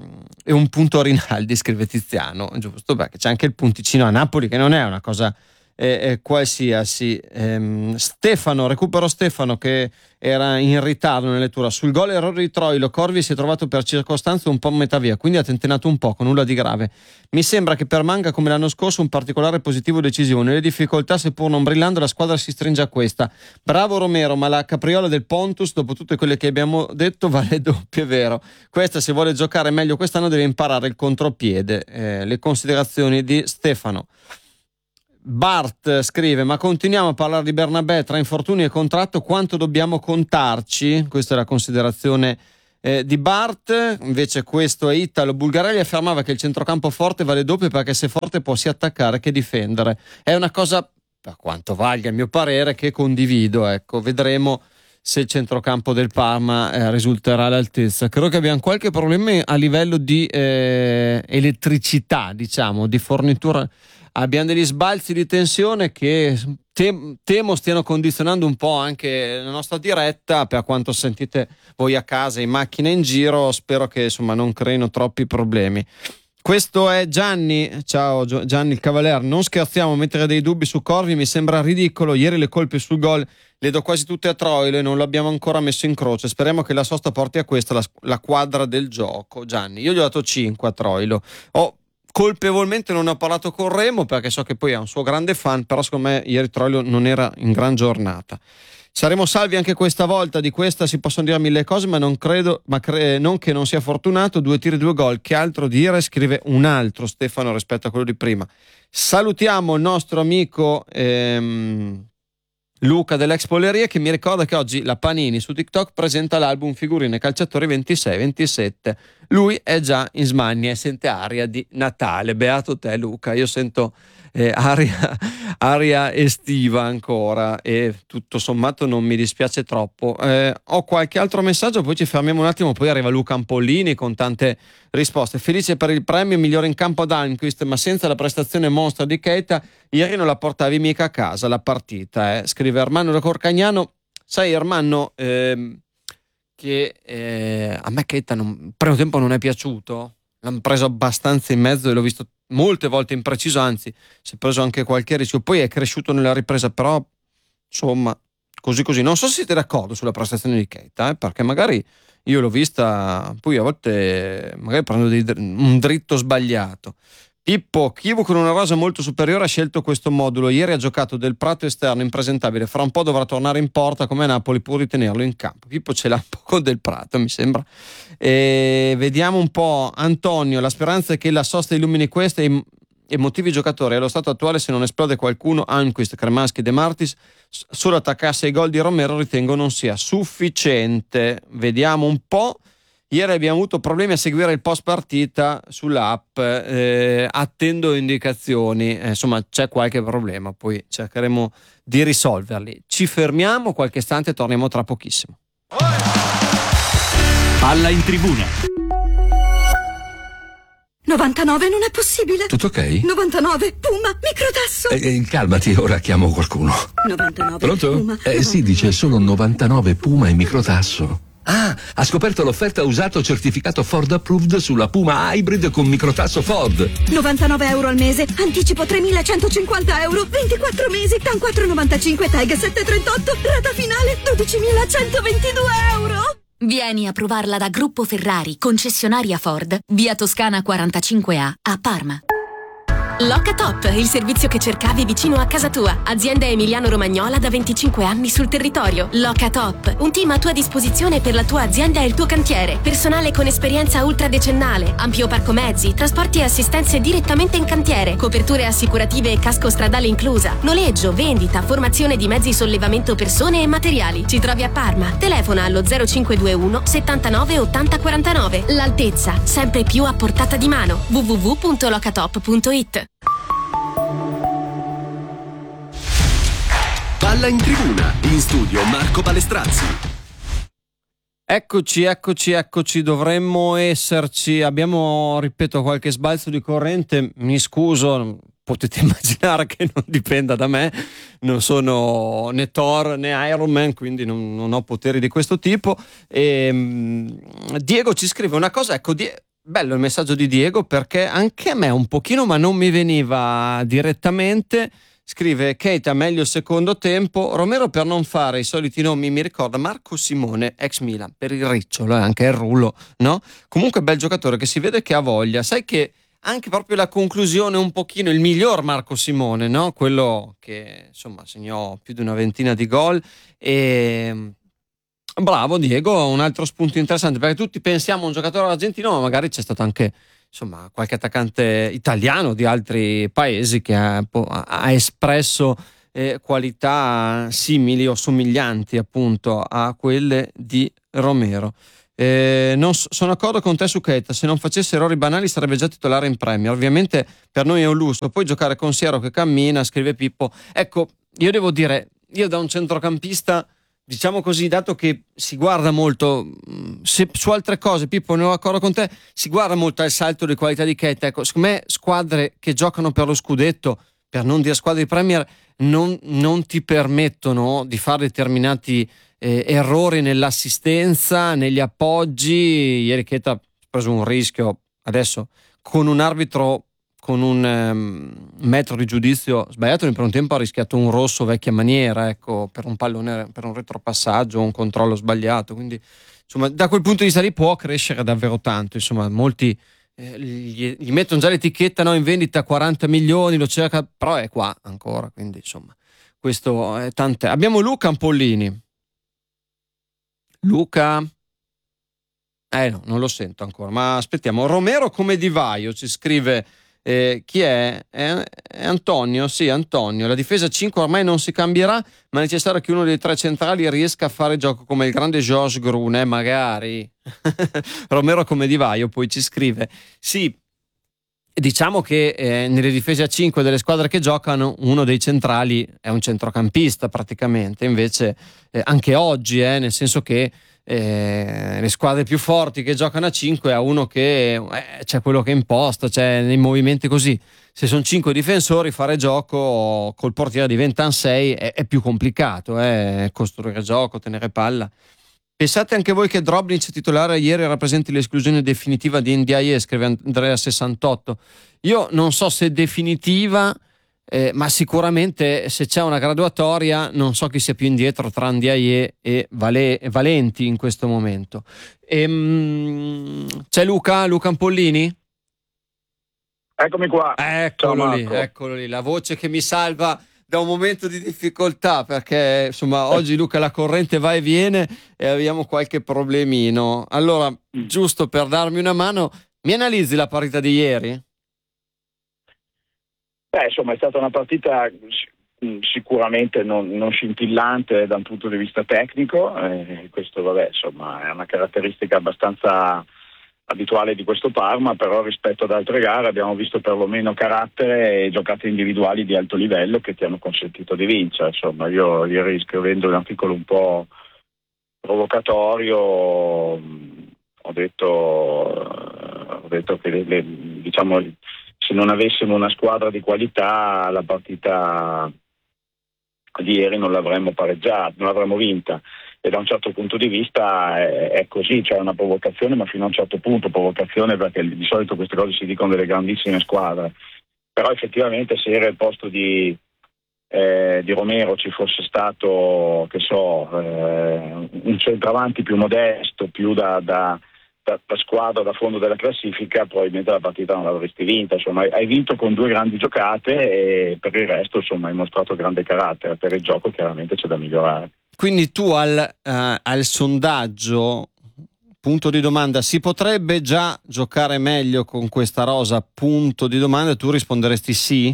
un punto a Rinaldi, scrive Tiziano, giusto, perché c'è anche il punticino a Napoli che non è una cosa qualsiasi. Recupero Stefano che era in ritardo nella lettura. Sul gol errore di Troilo, Corvi si è trovato per circostanze un po' a metà via, quindi ha tentenato un poco, nulla di grave. Mi sembra che permanga come l'anno scorso un particolare positivo decisivo. Nelle difficoltà, seppur non brillando, la squadra si stringe a questa. Bravo Romero, ma la capriola del Pontus, dopo tutte quelle che abbiamo detto, vale doppio, è vero. Questa, se vuole giocare meglio quest'anno, deve imparare il contropiede. Le considerazioni di Stefano. Bart scrive: ma continuiamo a parlare di Bernabé tra infortuni e contratto, quanto dobbiamo contarci? Questa è la considerazione di Bart. Invece questo è Italo. Bulgarelli affermava che il centrocampo forte vale doppio perché se forte può sia attaccare che difendere. È una cosa, per quanto valga il mio parere, che condivido. Ecco, vedremo se il centrocampo del Parma risulterà all'altezza. Credo che abbiamo qualche problema a livello di elettricità, diciamo, di fornitura. Abbiamo degli sbalzi di tensione che temo stiano condizionando un po' anche la nostra diretta, per quanto sentite voi a casa, in macchina, in giro. Spero che insomma non creino troppi problemi. Questo è Gianni. Ciao Gianni il Cavalier. Non scherziamo, mettere dei dubbi su Corvi mi sembra ridicolo. Ieri le colpe sul gol le do quasi tutte a Troilo e non l'abbiamo ancora messo in croce. Speriamo che la sosta porti a questa la quadra del gioco. Gianni, io gli ho dato 5 a Troilo. Colpevolmente non ne ho parlato con Remo perché so che poi è un suo grande fan, però secondo me ieri Troilo non era in gran giornata. Saremo salvi anche questa volta, di questa si possono dire mille cose, ma non credo, non che non sia fortunato. 2 tiri 2 gol, che altro dire? Scrive un altro Stefano rispetto a quello di prima. Salutiamo il nostro amico Luca dell'Ex Polleria, che mi ricorda che oggi la Panini su TikTok presenta l'album Figurine Calciatori 26-27. Lui è già in smania e sente aria di Natale. Beato te Luca, io sento aria estiva ancora e tutto sommato non mi dispiace troppo. Ho qualche altro messaggio, poi ci fermiamo un attimo, poi arriva Luca Ampollini con tante risposte. Felice per il premio migliore in campo ad Almqvist, ma senza la prestazione mostra di Keita ieri non la portavi mica a casa la partita, scrive Armando da Corcagnano. Sai Armando, che a me Keita il primo tempo non è piaciuto, l'hanno preso abbastanza in mezzo e l'ho visto molte volte impreciso, anzi si è preso anche qualche rischio, poi è cresciuto nella ripresa, però insomma così. Non so se siete d'accordo sulla prestazione di Keita, perché magari io l'ho vista, poi a volte magari prendo un dritto sbagliato. Pippo, Chivu con una rosa molto superiore ha scelto questo modulo. Ieri ha giocato Del Prato esterno impresentabile, fra un po' dovrà tornare in porta come Napoli pur di tenerlo in campo. Pippo ce l'ha un po' con Del Prato, mi sembra. Vediamo un po'. Antonio, la speranza è che la sosta illumini questa e motivi i giocatori. Allo stato attuale, se non esplode qualcuno, Almqvist, Cremaschi, De Martis, solo attaccarsi ai gol di Romero ritengo non sia sufficiente. Vediamo un po'. Ieri abbiamo avuto problemi a seguire il post partita sull'app, attendo indicazioni, insomma c'è qualche problema, poi cercheremo di risolverli. Ci fermiamo qualche istante e torniamo tra pochissimo. Palla in tribuna. 99 non è possibile. Tutto ok? 99 Puma microtasso. Calmati, ora chiamo qualcuno. 99 Pronto? Puma. Sì, dice solo 99 Puma e microtasso. Ah, ha scoperto l'offerta usato certificato Ford Approved sulla Puma Hybrid con microtasso Ford. 99 euro al mese, anticipo 3.150 euro, 24 mesi, TAN 4,95, TAG 7,38, rata finale 12.122 euro. Vieni a provarla da Gruppo Ferrari, concessionaria Ford, via Toscana 45A, a Parma. Locatop, il servizio che cercavi vicino a casa tua. Azienda emiliano-romagnola da 25 anni sul territorio. Locatop, un team a tua disposizione per la tua azienda e il tuo cantiere. Personale con esperienza ultradecennale, ampio parco mezzi, trasporti e assistenze direttamente in cantiere, coperture assicurative e casco stradale inclusa, noleggio, vendita, formazione di mezzi sollevamento persone e materiali. Ci trovi a Parma. Telefona allo 0521 79 80 49. L'altezza, sempre più a portata di mano. www.locatop.it. Palla in tribuna, in studio Marco Palestrazzi. Eccoci, dovremmo esserci. Abbiamo, ripeto, qualche sbalzo di corrente, mi scuso, potete immaginare che non dipenda da me, non sono né Thor né Iron Man, quindi non ho poteri di questo tipo. Diego ci scrive una cosa, ecco, bello il messaggio di Diego, perché anche a me un pochino, ma non mi veniva direttamente. Scrive Keita meglio il secondo tempo, Romero per non fare i soliti nomi mi ricorda Marco Simone, ex Milan, per il ricciolo e anche il rullo, no? Comunque bel giocatore che si vede che ha voglia, sai che anche proprio la conclusione un pochino, il miglior Marco Simone, no? Quello che insomma segnò più di una ventina di gol e bravo Diego, un altro spunto interessante perché tutti pensiamo a un giocatore argentino ma magari c'è stato anche insomma qualche attaccante italiano di altri paesi che ha espresso qualità simili o somiglianti appunto a quelle di Romero. Sono d'accordo con te su Keita, se non facesse errori banali sarebbe già titolare in Premier, ovviamente per noi è un lusso, poi giocare con Siero che cammina, scrive Pippo. Ecco, io devo dire, io da un centrocampista, diciamo così, dato che si guarda molto su altre cose, Pippo ne ho d'accordo con te, si guarda molto al salto di qualità di Keita, ecco, secondo me squadre che giocano per lo scudetto, per non dire squadre di Premier, non ti permettono di fare determinati errori nell'assistenza, negli appoggi. Ieri Keita ha preso un rischio, adesso con un arbitro con un metro di giudizio sbagliato nel primo tempo ha rischiato un rosso vecchia maniera, ecco, per un pallone, per un retropassaggio, un controllo sbagliato, quindi insomma da quel punto di vista lì può crescere davvero tanto, insomma molti gli mettono già l'etichetta, no, in vendita 40 milioni, lo cerca, però è qua ancora, quindi insomma questo è tant'è. Abbiamo Luca Ampollini. Luca? No, non lo sento ancora, ma aspettiamo. Romero come Di Vaio, ci scrive chi è? È Antonio, sì, Antonio. La difesa 5 ormai non si cambierà, ma è necessario che uno dei tre centrali riesca a fare gioco come il grande Georges Grune, magari. Romero come Di Vaio, poi ci scrive. Sì, diciamo che nelle difese a 5 delle squadre che giocano uno dei centrali è un centrocampista praticamente, invece anche oggi nel senso che le squadre più forti che giocano a 5 ha uno che c'è quello che imposta, c'è nei movimenti così. Se sono 5 difensori fare gioco col portiere diventano 6 è più complicato, costruire gioco, tenere palla. Pensate anche voi che Drobnic titolare ieri rappresenti l'esclusione definitiva di Ndiaye, scrive Andrea 68. Io non so se definitiva, ma sicuramente se c'è una graduatoria non so chi sia più indietro tra Ndiaye e Valenti in questo momento. C'è Luca Ampollini? Eccomi qua. Eccolo lì, la voce che mi salva da un momento di difficoltà, perché insomma oggi Luca la corrente va e viene e abbiamo qualche problemino. Allora, giusto per darmi una mano, mi analizzi la partita di ieri? Insomma è stata una partita sicuramente non scintillante da un punto di vista tecnico, questo insomma è una caratteristica abbastanza abituale di questo Parma, però rispetto ad altre gare abbiamo visto perlomeno carattere e giocate individuali di alto livello che ti hanno consentito di vincere. Insomma, io ieri, scrivendo un articolo un po' provocatorio, ho detto che diciamo, se non avessimo una squadra di qualità la partita di ieri non l'avremmo pareggiata, non l'avremmo vinta. E da un certo punto di vista è così, c'è una provocazione, ma fino a un certo punto provocazione, perché di solito queste cose si dicono delle grandissime squadre, però effettivamente se era il posto di Romero ci fosse stato, che so, un centravanti più modesto, più da squadra da fondo della classifica, probabilmente la partita non l'avresti vinta. Insomma, hai vinto con due grandi giocate e per il resto insomma hai mostrato grande carattere. Per il gioco chiaramente c'è da migliorare. Quindi tu al sondaggio, punto di domanda, si potrebbe già giocare meglio con questa rosa, punto di domanda, tu risponderesti sì?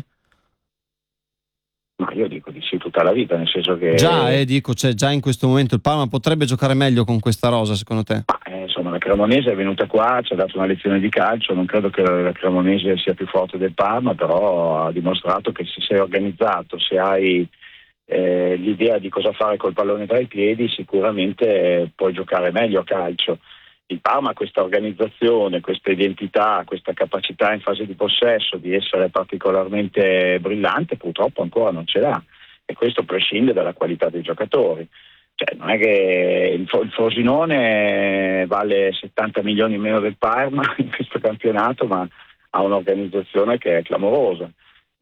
Ma io dico di sì tutta la vita, nel senso che già in questo momento il Parma potrebbe giocare meglio con questa rosa, secondo te? Insomma, la Cremonese è venuta qua, ci ha dato una lezione di calcio, non credo che la Cremonese sia più forte del Parma, però ha dimostrato che se sei organizzato, se hai l'idea di cosa fare col pallone tra i piedi, sicuramente puoi giocare meglio a calcio. Il Parma ha questa organizzazione, questa identità, questa capacità in fase di possesso di essere particolarmente brillante, purtroppo ancora non ce l'ha, e questo prescinde dalla qualità dei giocatori. Cioè, non è che il Frosinone vale 70 milioni in meno del Parma in questo campionato, ma ha un'organizzazione che è clamorosa.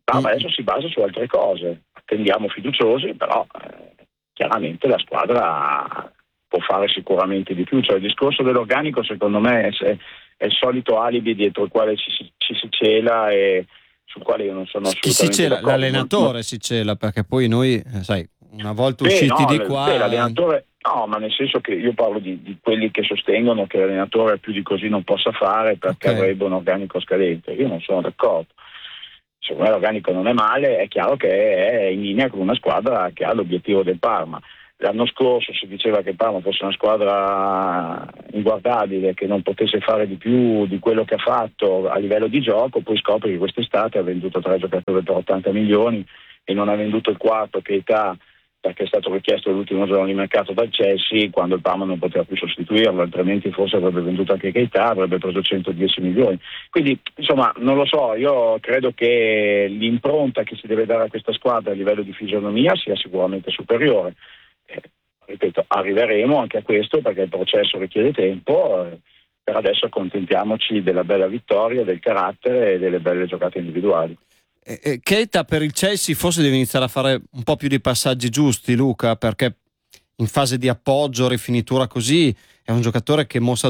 Ma adesso si basa su altre cose, attendiamo fiduciosi, però chiaramente la squadra può fare sicuramente di più. Cioè, il discorso dell'organico secondo me è il solito alibi dietro il quale ci si cela e sul quale io non sono assolutamente Chi si cela? d'accordo. L'allenatore si cela, perché poi noi, sai, una volta usciti di qua... l'allenatore, no, ma nel senso che io parlo di quelli che sostengono che l'allenatore più di così non possa fare perché avrebbe un organico scadente. Io non sono d'accordo. Secondo me l'organico non è male, è chiaro che è in linea con una squadra che ha l'obiettivo del Parma. L'anno scorso si diceva che il Parma fosse una squadra inguardabile, che non potesse fare di più di quello che ha fatto a livello di gioco, poi scopre che quest'estate ha venduto 3 giocatori per 80 milioni e non ha venduto il quarto, Keita, perché è stato richiesto l'ultimo giorno di mercato dal Chelsea, quando il Parma non poteva più sostituirlo, altrimenti forse avrebbe venduto anche Keita, avrebbe preso 110 milioni. Quindi, insomma, non lo so, io credo che l'impronta che si deve dare a questa squadra a livello di fisionomia sia sicuramente superiore. Ripeto, arriveremo anche a questo perché il processo richiede tempo, per adesso accontentiamoci della bella vittoria, del carattere e delle belle giocate individuali. Keita per il Chelsea forse deve iniziare a fare un po' più di passaggi giusti, Luca, perché in fase di appoggio, rifinitura così, è un giocatore che mostra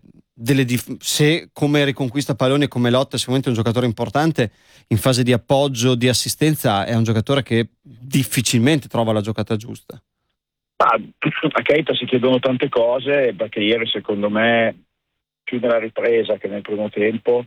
se come riconquista palloni e come lotta sicuramente è un giocatore importante, in fase di appoggio, di assistenza è un giocatore che difficilmente trova la giocata giusta. A Keita si chiedono tante cose, perché ieri secondo me più nella ripresa che nel primo tempo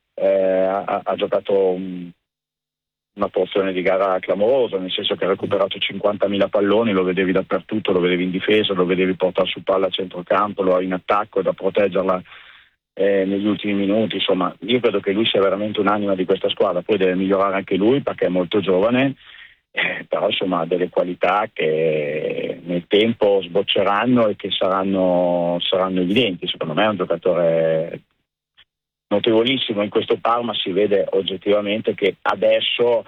ha giocato una porzione di gara clamorosa, nel senso che ha recuperato 50.000 palloni, lo vedevi dappertutto, lo vedevi in difesa, lo vedevi portare su palla a centrocampo, lo in attacco da proteggerla negli ultimi minuti. Insomma, io credo che lui sia veramente un'anima di questa squadra, poi deve migliorare anche lui perché è molto giovane, però insomma ha delle qualità che nel tempo sbocceranno e che saranno evidenti. Secondo me è un giocatore notevolissimo in questo Parma, si vede oggettivamente che adesso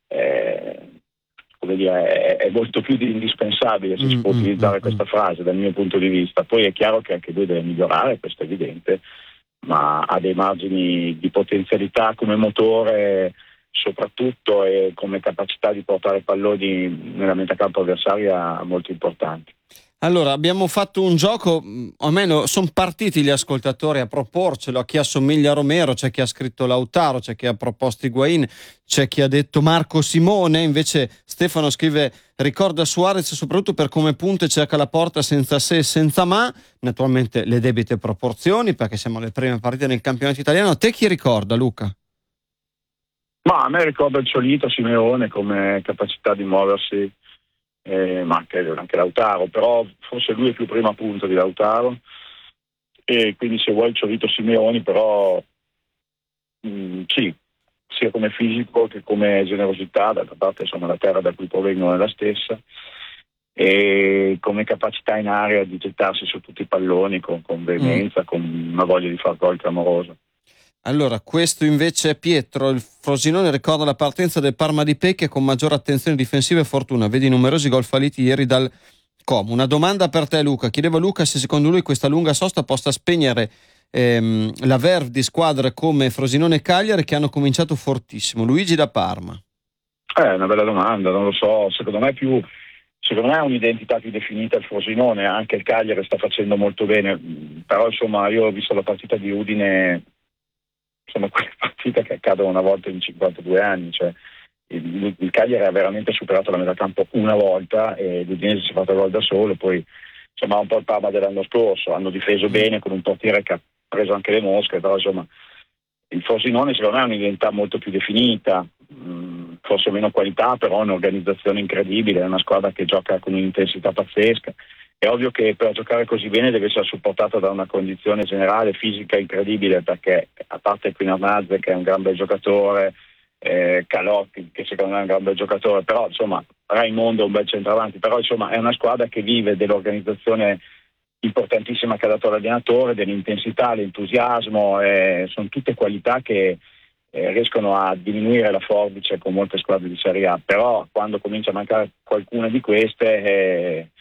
come dire, è molto più indispensabile, se si può utilizzare questa frase dal mio punto di vista. Poi è chiaro che anche lui deve migliorare, questo è evidente, ma ha dei margini di potenzialità come motore soprattutto e come capacità di portare palloni nella metà campo avversaria molto importanti. Allora, abbiamo fatto un gioco, almeno sono partiti gli ascoltatori a proporcelo, a chi assomiglia a Romero, c'è chi ha scritto Lautaro, c'è chi ha proposto Higuain, c'è chi ha detto Marco Simone, invece Stefano scrive ricorda Suarez soprattutto per come punta e cerca la porta senza se e senza ma, naturalmente le debite proporzioni perché siamo alle prime partite nel campionato italiano. A te chi ricorda, Luca? Ma a me ricorda il Ciolito Simeone come capacità di muoversi, ma anche Lautaro, però forse lui è più prima punta di Lautaro, e quindi se vuoi il Ciolito Simeoni, però sì, sia come fisico che come generosità, d'altra parte insomma la terra da cui provengono è la stessa, e come capacità in area di gettarsi su tutti i palloni con veemenza, con una voglia di far gol clamorosa. Allora, questo invece è Pietro. Il Frosinone ricorda la partenza del Parma di Pecche con maggiore attenzione difensiva e fortuna. Vedi numerosi gol falliti ieri dal Como. Una domanda per te, Luca. Chiedeva Luca se secondo lui questa lunga sosta possa spegnere la verve di squadre come Frosinone e Cagliari che hanno cominciato fortissimo. Luigi da Parma. È una bella domanda, non lo so. Secondo me ha un'identità più definita il Frosinone, anche il Cagliari sta facendo molto bene, però insomma io ho visto la partita di Udine, sono quelle partite che accadono una volta in 52 anni, cioè il Cagliari ha veramente superato la metà campo una volta e l'Udinese si è fatto gol da solo, poi insomma un po' il Parma dell'anno scorso, hanno difeso bene con un portiere che ha preso anche le mosche, però insomma il Frosinone secondo me ha un'identità molto più definita, forse meno qualità, però un'organizzazione incredibile, è una squadra che gioca con un'intensità pazzesca. È ovvio che per giocare così bene deve essere supportata da una condizione generale fisica incredibile, perché a parte Quinarnazze che è un gran bel giocatore, Calotti che secondo me è un gran bel giocatore, però insomma Raimondo è un bel centravanti, però insomma è una squadra che vive dell'organizzazione importantissima che ha dato l'allenatore, dell'intensità, l'entusiasmo, sono tutte qualità che riescono a diminuire la forbice con molte squadre di Serie A, però quando comincia a mancare qualcuna di queste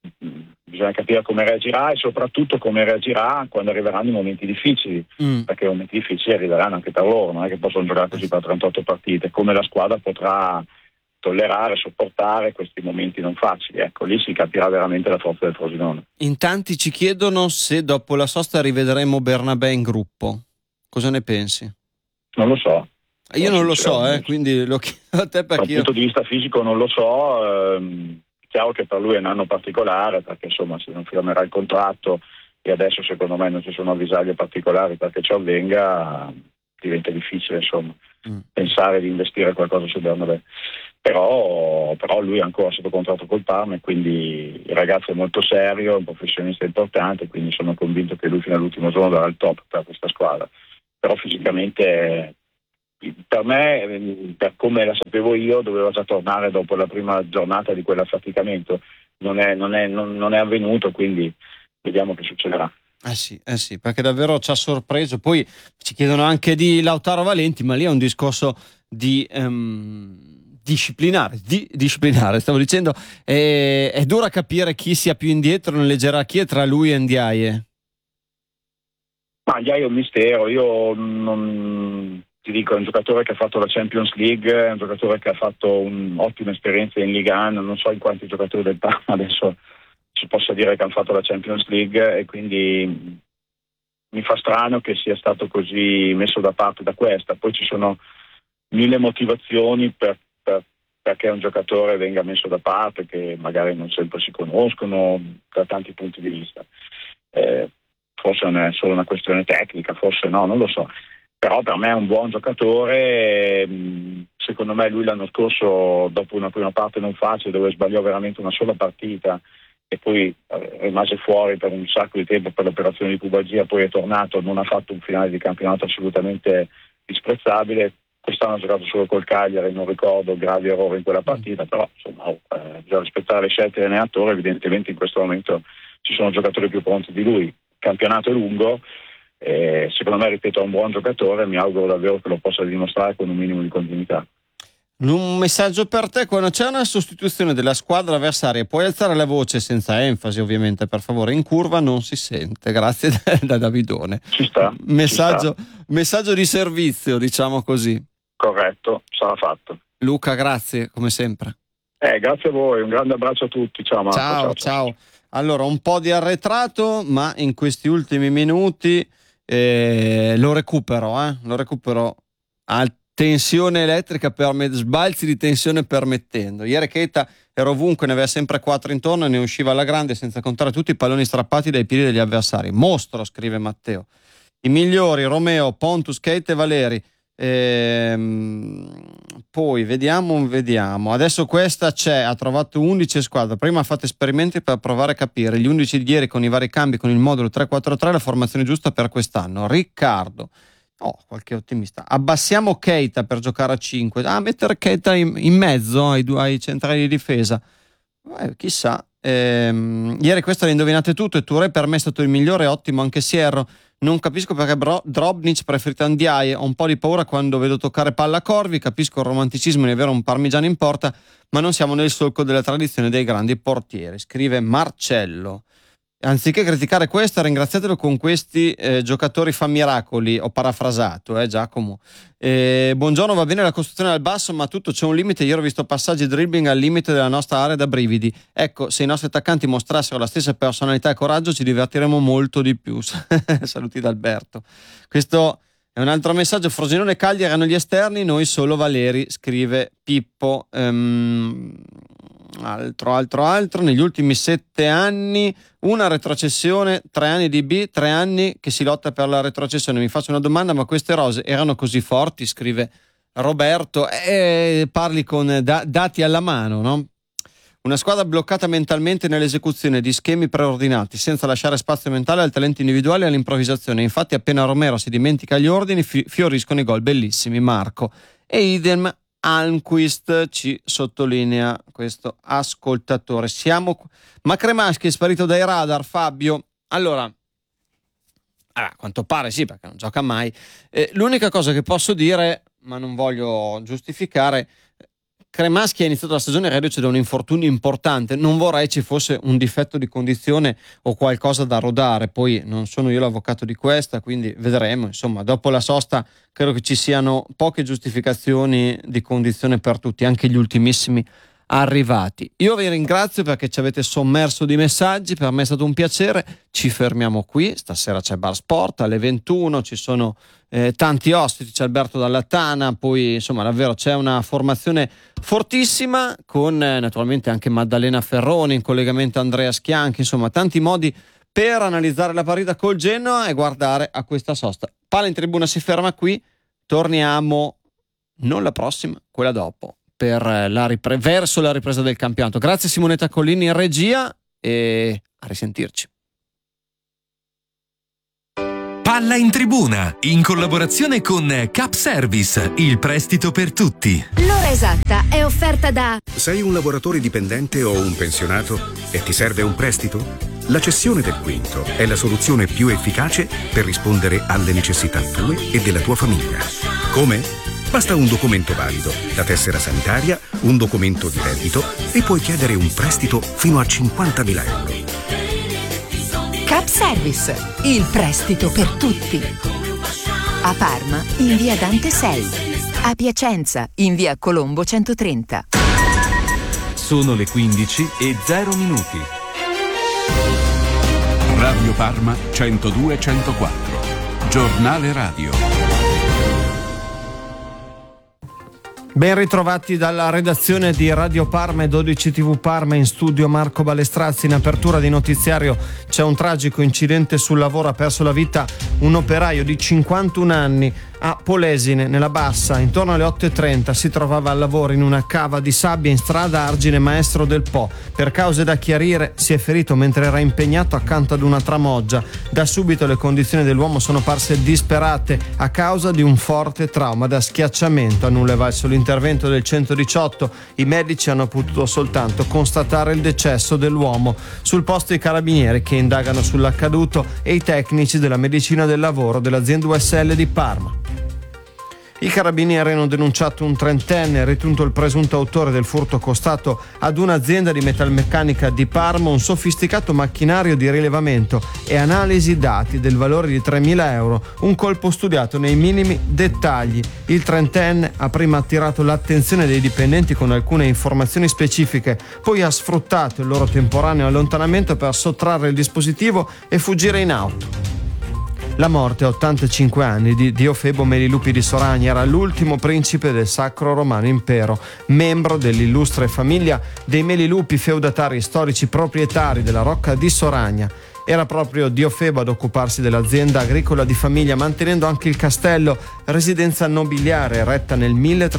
bisogna capire come reagirà e soprattutto come reagirà quando arriveranno i momenti difficili, perché i momenti difficili arriveranno anche per loro, non è che possono giocare così per 38 partite, come la squadra potrà tollerare, sopportare questi momenti non facili. Ecco, lì si capirà veramente la forza del Frosinone. In tanti ci chiedono se dopo la sosta rivedremo Bernabé in gruppo. Cosa ne pensi? Non lo so. Io non lo so, quindi lo chiedo a te perché dal punto di vista fisico non lo so. Chiaro che per lui è un anno particolare, perché insomma se non firmerà il contratto, e adesso secondo me non ci sono avvisaglie particolari perché ciò avvenga, diventa difficile insomma pensare di investire qualcosa su Bernabé. Però lui è ancora sotto contratto col Parma e quindi il ragazzo è molto serio, è un professionista importante, quindi sono convinto che lui fino all'ultimo giorno darà il top per questa squadra. Però fisicamente, per me, per come la sapevo io, doveva già tornare dopo la prima giornata di quell'affaticamento. Non è avvenuto, quindi vediamo che succederà. Sì, perché davvero ci ha sorpreso. Poi ci chiedono anche di Lautaro Valenti, ma lì è un discorso di disciplinare, stavo dicendo. È dura capire chi sia più indietro nelle gerarchie tra lui e Ndiaye. Ma Ndiaye è un mistero. Io non ti dico, è un giocatore che ha fatto la Champions League, è un giocatore che ha fatto un'ottima esperienza in Ligue 1, non so in quanti giocatori del Parma adesso si possa dire che hanno fatto la Champions League, e quindi mi fa strano che sia stato così messo da parte da questa. Poi ci sono mille motivazioni perché un giocatore venga messo da parte, che magari non sempre si conoscono da tanti punti di vista. Forse non è solo una questione tecnica, forse no, non lo so. Però per me è un buon giocatore. Secondo me lui l'anno scorso, dopo una prima parte non facile, dove sbagliò veramente una sola partita e poi rimase fuori per un sacco di tempo per l'operazione di pubalgia, poi è tornato, non ha fatto un finale di campionato assolutamente disprezzabile. Quest'anno ha giocato solo col Cagliari, non ricordo gravi errori in quella partita, però insomma bisogna rispettare le scelte dell'allenatore. Evidentemente in questo momento ci sono giocatori più pronti di lui. Il campionato è lungo, secondo me, ripeto, è un buon giocatore, mi auguro davvero che lo possa dimostrare con un minimo di continuità. Un messaggio per te: quando c'è una sostituzione della squadra avversaria puoi alzare la voce senza enfasi, ovviamente, per favore, in curva non si sente. Grazie da Davidone. Ci sta. Messaggio di servizio, diciamo così. Corretto, sarà fatto. Luca, grazie come sempre. Grazie a voi, un grande abbraccio a tutti. Ciao Marco. Ciao. Allora, un po' di arretrato, ma in questi ultimi minuti lo recupero a tensione elettrica, sbalzi di tensione permettendo. Ieri Keita era ovunque, ne aveva sempre 4 intorno e ne usciva alla grande, senza contare tutti i palloni strappati dai piedi degli avversari. Mostro, scrive Matteo. I migliori: Romeo, Pontus, Keita e Valeri. Poi vediamo. Adesso questa ha trovato 11 squadre. Prima ha fatto esperimenti per provare a capire gli 11 di ieri con i vari cambi, con il modulo 3-4-3, la formazione giusta per quest'anno. Riccardo, qualche ottimista: abbassiamo Keita per giocare a 5, mettere Keita in mezzo ai centrali di difesa, chissà. Ieri questa le indovinate tutto, e Touré per me è stato il migliore, ottimo anche Sierro. Non capisco perché Drobnic preferito Ndiaye. Ho un po' di paura quando vedo toccare palla a Corvi. Capisco il romanticismo di avere un parmigiano in porta, ma non siamo nel solco della tradizione dei grandi portieri, scrive Marcello. Anziché criticare questo, ringraziatelo con questi giocatori fa miracoli. Ho parafrasato, Giacomo. Buongiorno, va bene la costruzione dal basso, ma tutto c'è un limite. Ieri ho visto passaggi dribbling al limite della nostra area da brividi. Ecco, se i nostri attaccanti mostrassero la stessa personalità e coraggio, ci divertiremo molto di più. Saluti da Alberto. Questo è un altro messaggio. Frosinone e Cagliari erano gli esterni, noi solo Valeri, scrive Pippo. Altro. Negli ultimi 7 anni una retrocessione, 3 anni di B, 3 anni che si lotta per la retrocessione. Mi faccio una domanda: ma queste rose erano così forti? Scrive Roberto. Parli con dati alla mano, no? Una squadra bloccata mentalmente nell'esecuzione di schemi preordinati, senza lasciare spazio mentale al talento individuale e all'improvvisazione. Infatti appena Romero si dimentica gli ordini fioriscono i gol bellissimi. Marco. E idem Almquist ci sottolinea questo ascoltatore. Ma Cremaschi è sparito dai radar, Fabio? Allora, a quanto pare sì, perché non gioca mai. L'unica cosa che posso dire, ma non voglio giustificare, Cremaschi ha iniziato la stagione reduce da un infortunio importante, non vorrei ci fosse un difetto di condizione o qualcosa da rodare, poi non sono io l'avvocato di questa, quindi vedremo, insomma, dopo la sosta credo che ci siano poche giustificazioni di condizione per tutti, anche gli ultimissimi arrivati. Io vi ringrazio perché ci avete sommerso di messaggi, per me è stato un piacere, ci fermiamo qui, stasera c'è Bar Sport alle 21, ci sono tanti ospiti, c'è Alberto Dallattana, poi insomma davvero c'è una formazione fortissima con naturalmente anche Maddalena Ferroni, in collegamento Andrea Schianchi, insomma tanti modi per analizzare la partita col Genoa e guardare a questa sosta. Palla in Tribuna si ferma qui, torniamo non la prossima, quella dopo, per verso la ripresa del campionato. Grazie Simonetta Collini in regia e a risentirci. Palla in Tribuna, in collaborazione con Cap Service, il prestito per tutti. L'ora esatta è offerta da... Sei un lavoratore dipendente o un pensionato e ti serve un prestito? La cessione del quinto è la soluzione più efficace per rispondere alle necessità tue e della tua famiglia. Come? Basta un documento valido, la tessera sanitaria, un documento di reddito e puoi chiedere un prestito fino a 50.000 euro. Cap Service, il prestito per tutti. A Parma, in via Dante 6. A Piacenza, in via Colombo 130. Sono le 15:0. Radio Parma 102-104. Giornale radio. Ben ritrovati dalla redazione di Radio Parma e 12 TV Parma, in studio Marco Balestrazzi. In apertura di notiziario c'è un tragico incidente sul lavoro, ha perso la vita un operaio di 51 anni a Polesine, nella Bassa. Intorno alle 8:30 si trovava al lavoro in una cava di sabbia in strada Argine Maestro del Po. Per cause da chiarire si è ferito mentre era impegnato accanto ad una tramoggia. Da subito le condizioni dell'uomo sono parse disperate a causa di un forte trauma da schiacciamento. A nulla è valso l'intervento del 118. I medici hanno potuto soltanto constatare il decesso dell'uomo. Sul posto i carabinieri che indagano sull'accaduto e i tecnici della medicina del lavoro dell'azienda USL di Parma. I carabinieri hanno denunciato un trentenne ritenuto il presunto autore del furto costato ad un'azienda di metalmeccanica di Parma un sofisticato macchinario di rilevamento e analisi dati del valore di 3.000 euro, un colpo studiato nei minimi dettagli. Il trentenne ha prima attirato l'attenzione dei dipendenti con alcune informazioni specifiche, poi ha sfruttato il loro temporaneo allontanamento per sottrarre il dispositivo e fuggire in auto. La morte a 85 anni di Diofebo Melilupi di Soragna era l'ultimo principe del Sacro Romano Impero, membro dell'illustre famiglia dei Melilupi, feudatari storici proprietari della Rocca di Soragna. Era proprio Diofebo ad occuparsi dell'azienda agricola di famiglia, mantenendo anche il castello, residenza nobiliare eretta nel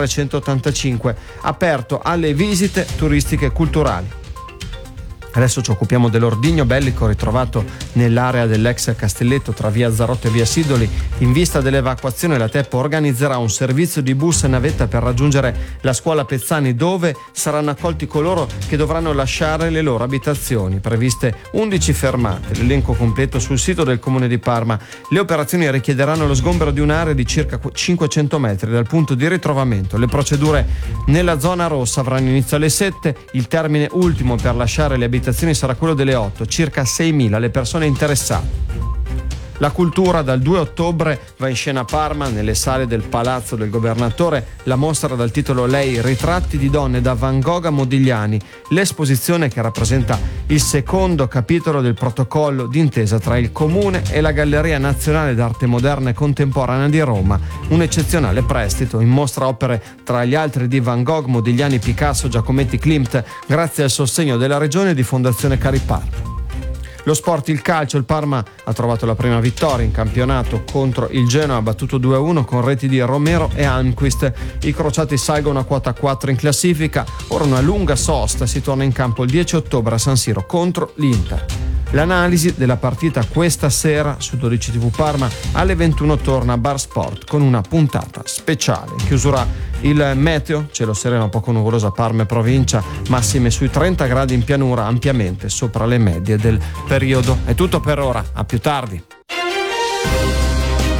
1385, aperto alle visite turistiche e culturali. Adesso ci occupiamo dell'ordigno bellico ritrovato nell'area dell'ex castelletto tra via Zarotto e via Sidoli. In vista dell'evacuazione la Teppo organizzerà un servizio di bus e navetta per raggiungere la scuola Pezzani, dove saranno accolti coloro che dovranno lasciare le loro abitazioni. Previste 11 fermate, l'elenco completo sul sito del Comune di Parma. Le operazioni richiederanno lo sgombero di un'area di circa 500 metri dal punto di ritrovamento. Le procedure nella zona rossa avranno inizio alle 7, il termine ultimo per lasciare le abitazioni sarà quello delle 8, circa 6.000 le persone interessate. La cultura dal 2 ottobre va in scena a Parma, nelle sale del Palazzo del Governatore, la mostra dal titolo Lei, ritratti di donne da Van Gogh a Modigliani, l'esposizione che rappresenta il secondo capitolo del protocollo d'intesa tra il Comune e la Galleria Nazionale d'Arte Moderna e Contemporanea di Roma, un eccezionale prestito. In mostra opere tra gli altri di Van Gogh, Modigliani, Picasso, Giacometti, Klimt, grazie al sostegno della Regione e di Fondazione Cariparma. Lo sport, il calcio, il Parma ha trovato la prima vittoria in campionato contro il Genoa, battuto 2-1 con reti di Romero e Almquist. I crociati salgono a quota 4 in classifica, ora una lunga sosta, si torna in campo il 10 ottobre a San Siro contro l'Inter. L'analisi della partita questa sera su 12 TV Parma alle 21 torna a Bar Sport con una puntata speciale. In chiusura il meteo, cielo sereno poco nuvoloso a Parma e provincia, massime sui 30 gradi in pianura, ampiamente sopra le medie del periodo. È tutto per ora, a più tardi.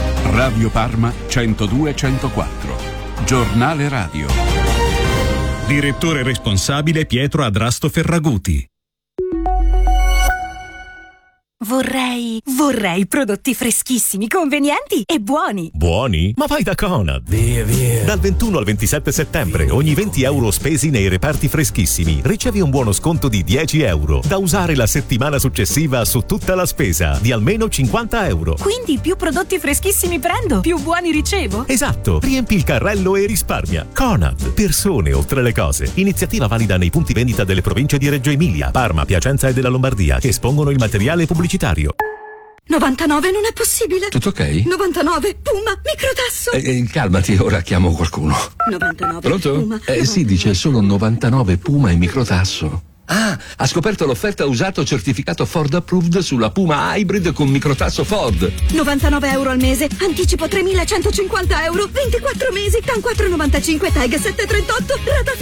Radio Parma 102-104. Giornale radio. Direttore responsabile Pietro Adrasto Ferraguti. Vorrei prodotti freschissimi, convenienti e buoni. Buoni? Ma vai da Conad! Via! Dal 21 al 27 settembre, ogni 20 euro spesi nei reparti freschissimi, ricevi un buono sconto di 10 euro, da usare la settimana successiva su tutta la spesa, di almeno 50 euro. Quindi più prodotti freschissimi prendo, più buoni ricevo? Esatto! Riempi il carrello e risparmia. Conad. Persone oltre le cose. Iniziativa valida nei punti vendita delle province di Reggio Emilia, Parma, Piacenza e della Lombardia, che espongono il materiale pubblicitario. 99 non è possibile. Tutto ok? 99 Puma microtasso. Calmati, ora chiamo qualcuno. 99 Pronto? Puma. Sì, dice solo 99 Puma e microtasso. Ah, ha scoperto l'offerta usato certificato Ford Approved sulla Puma Hybrid con microtasso Ford. 99 euro al mese, anticipo 3.150 euro, 24 mesi, TAN 495, TAG 738, rata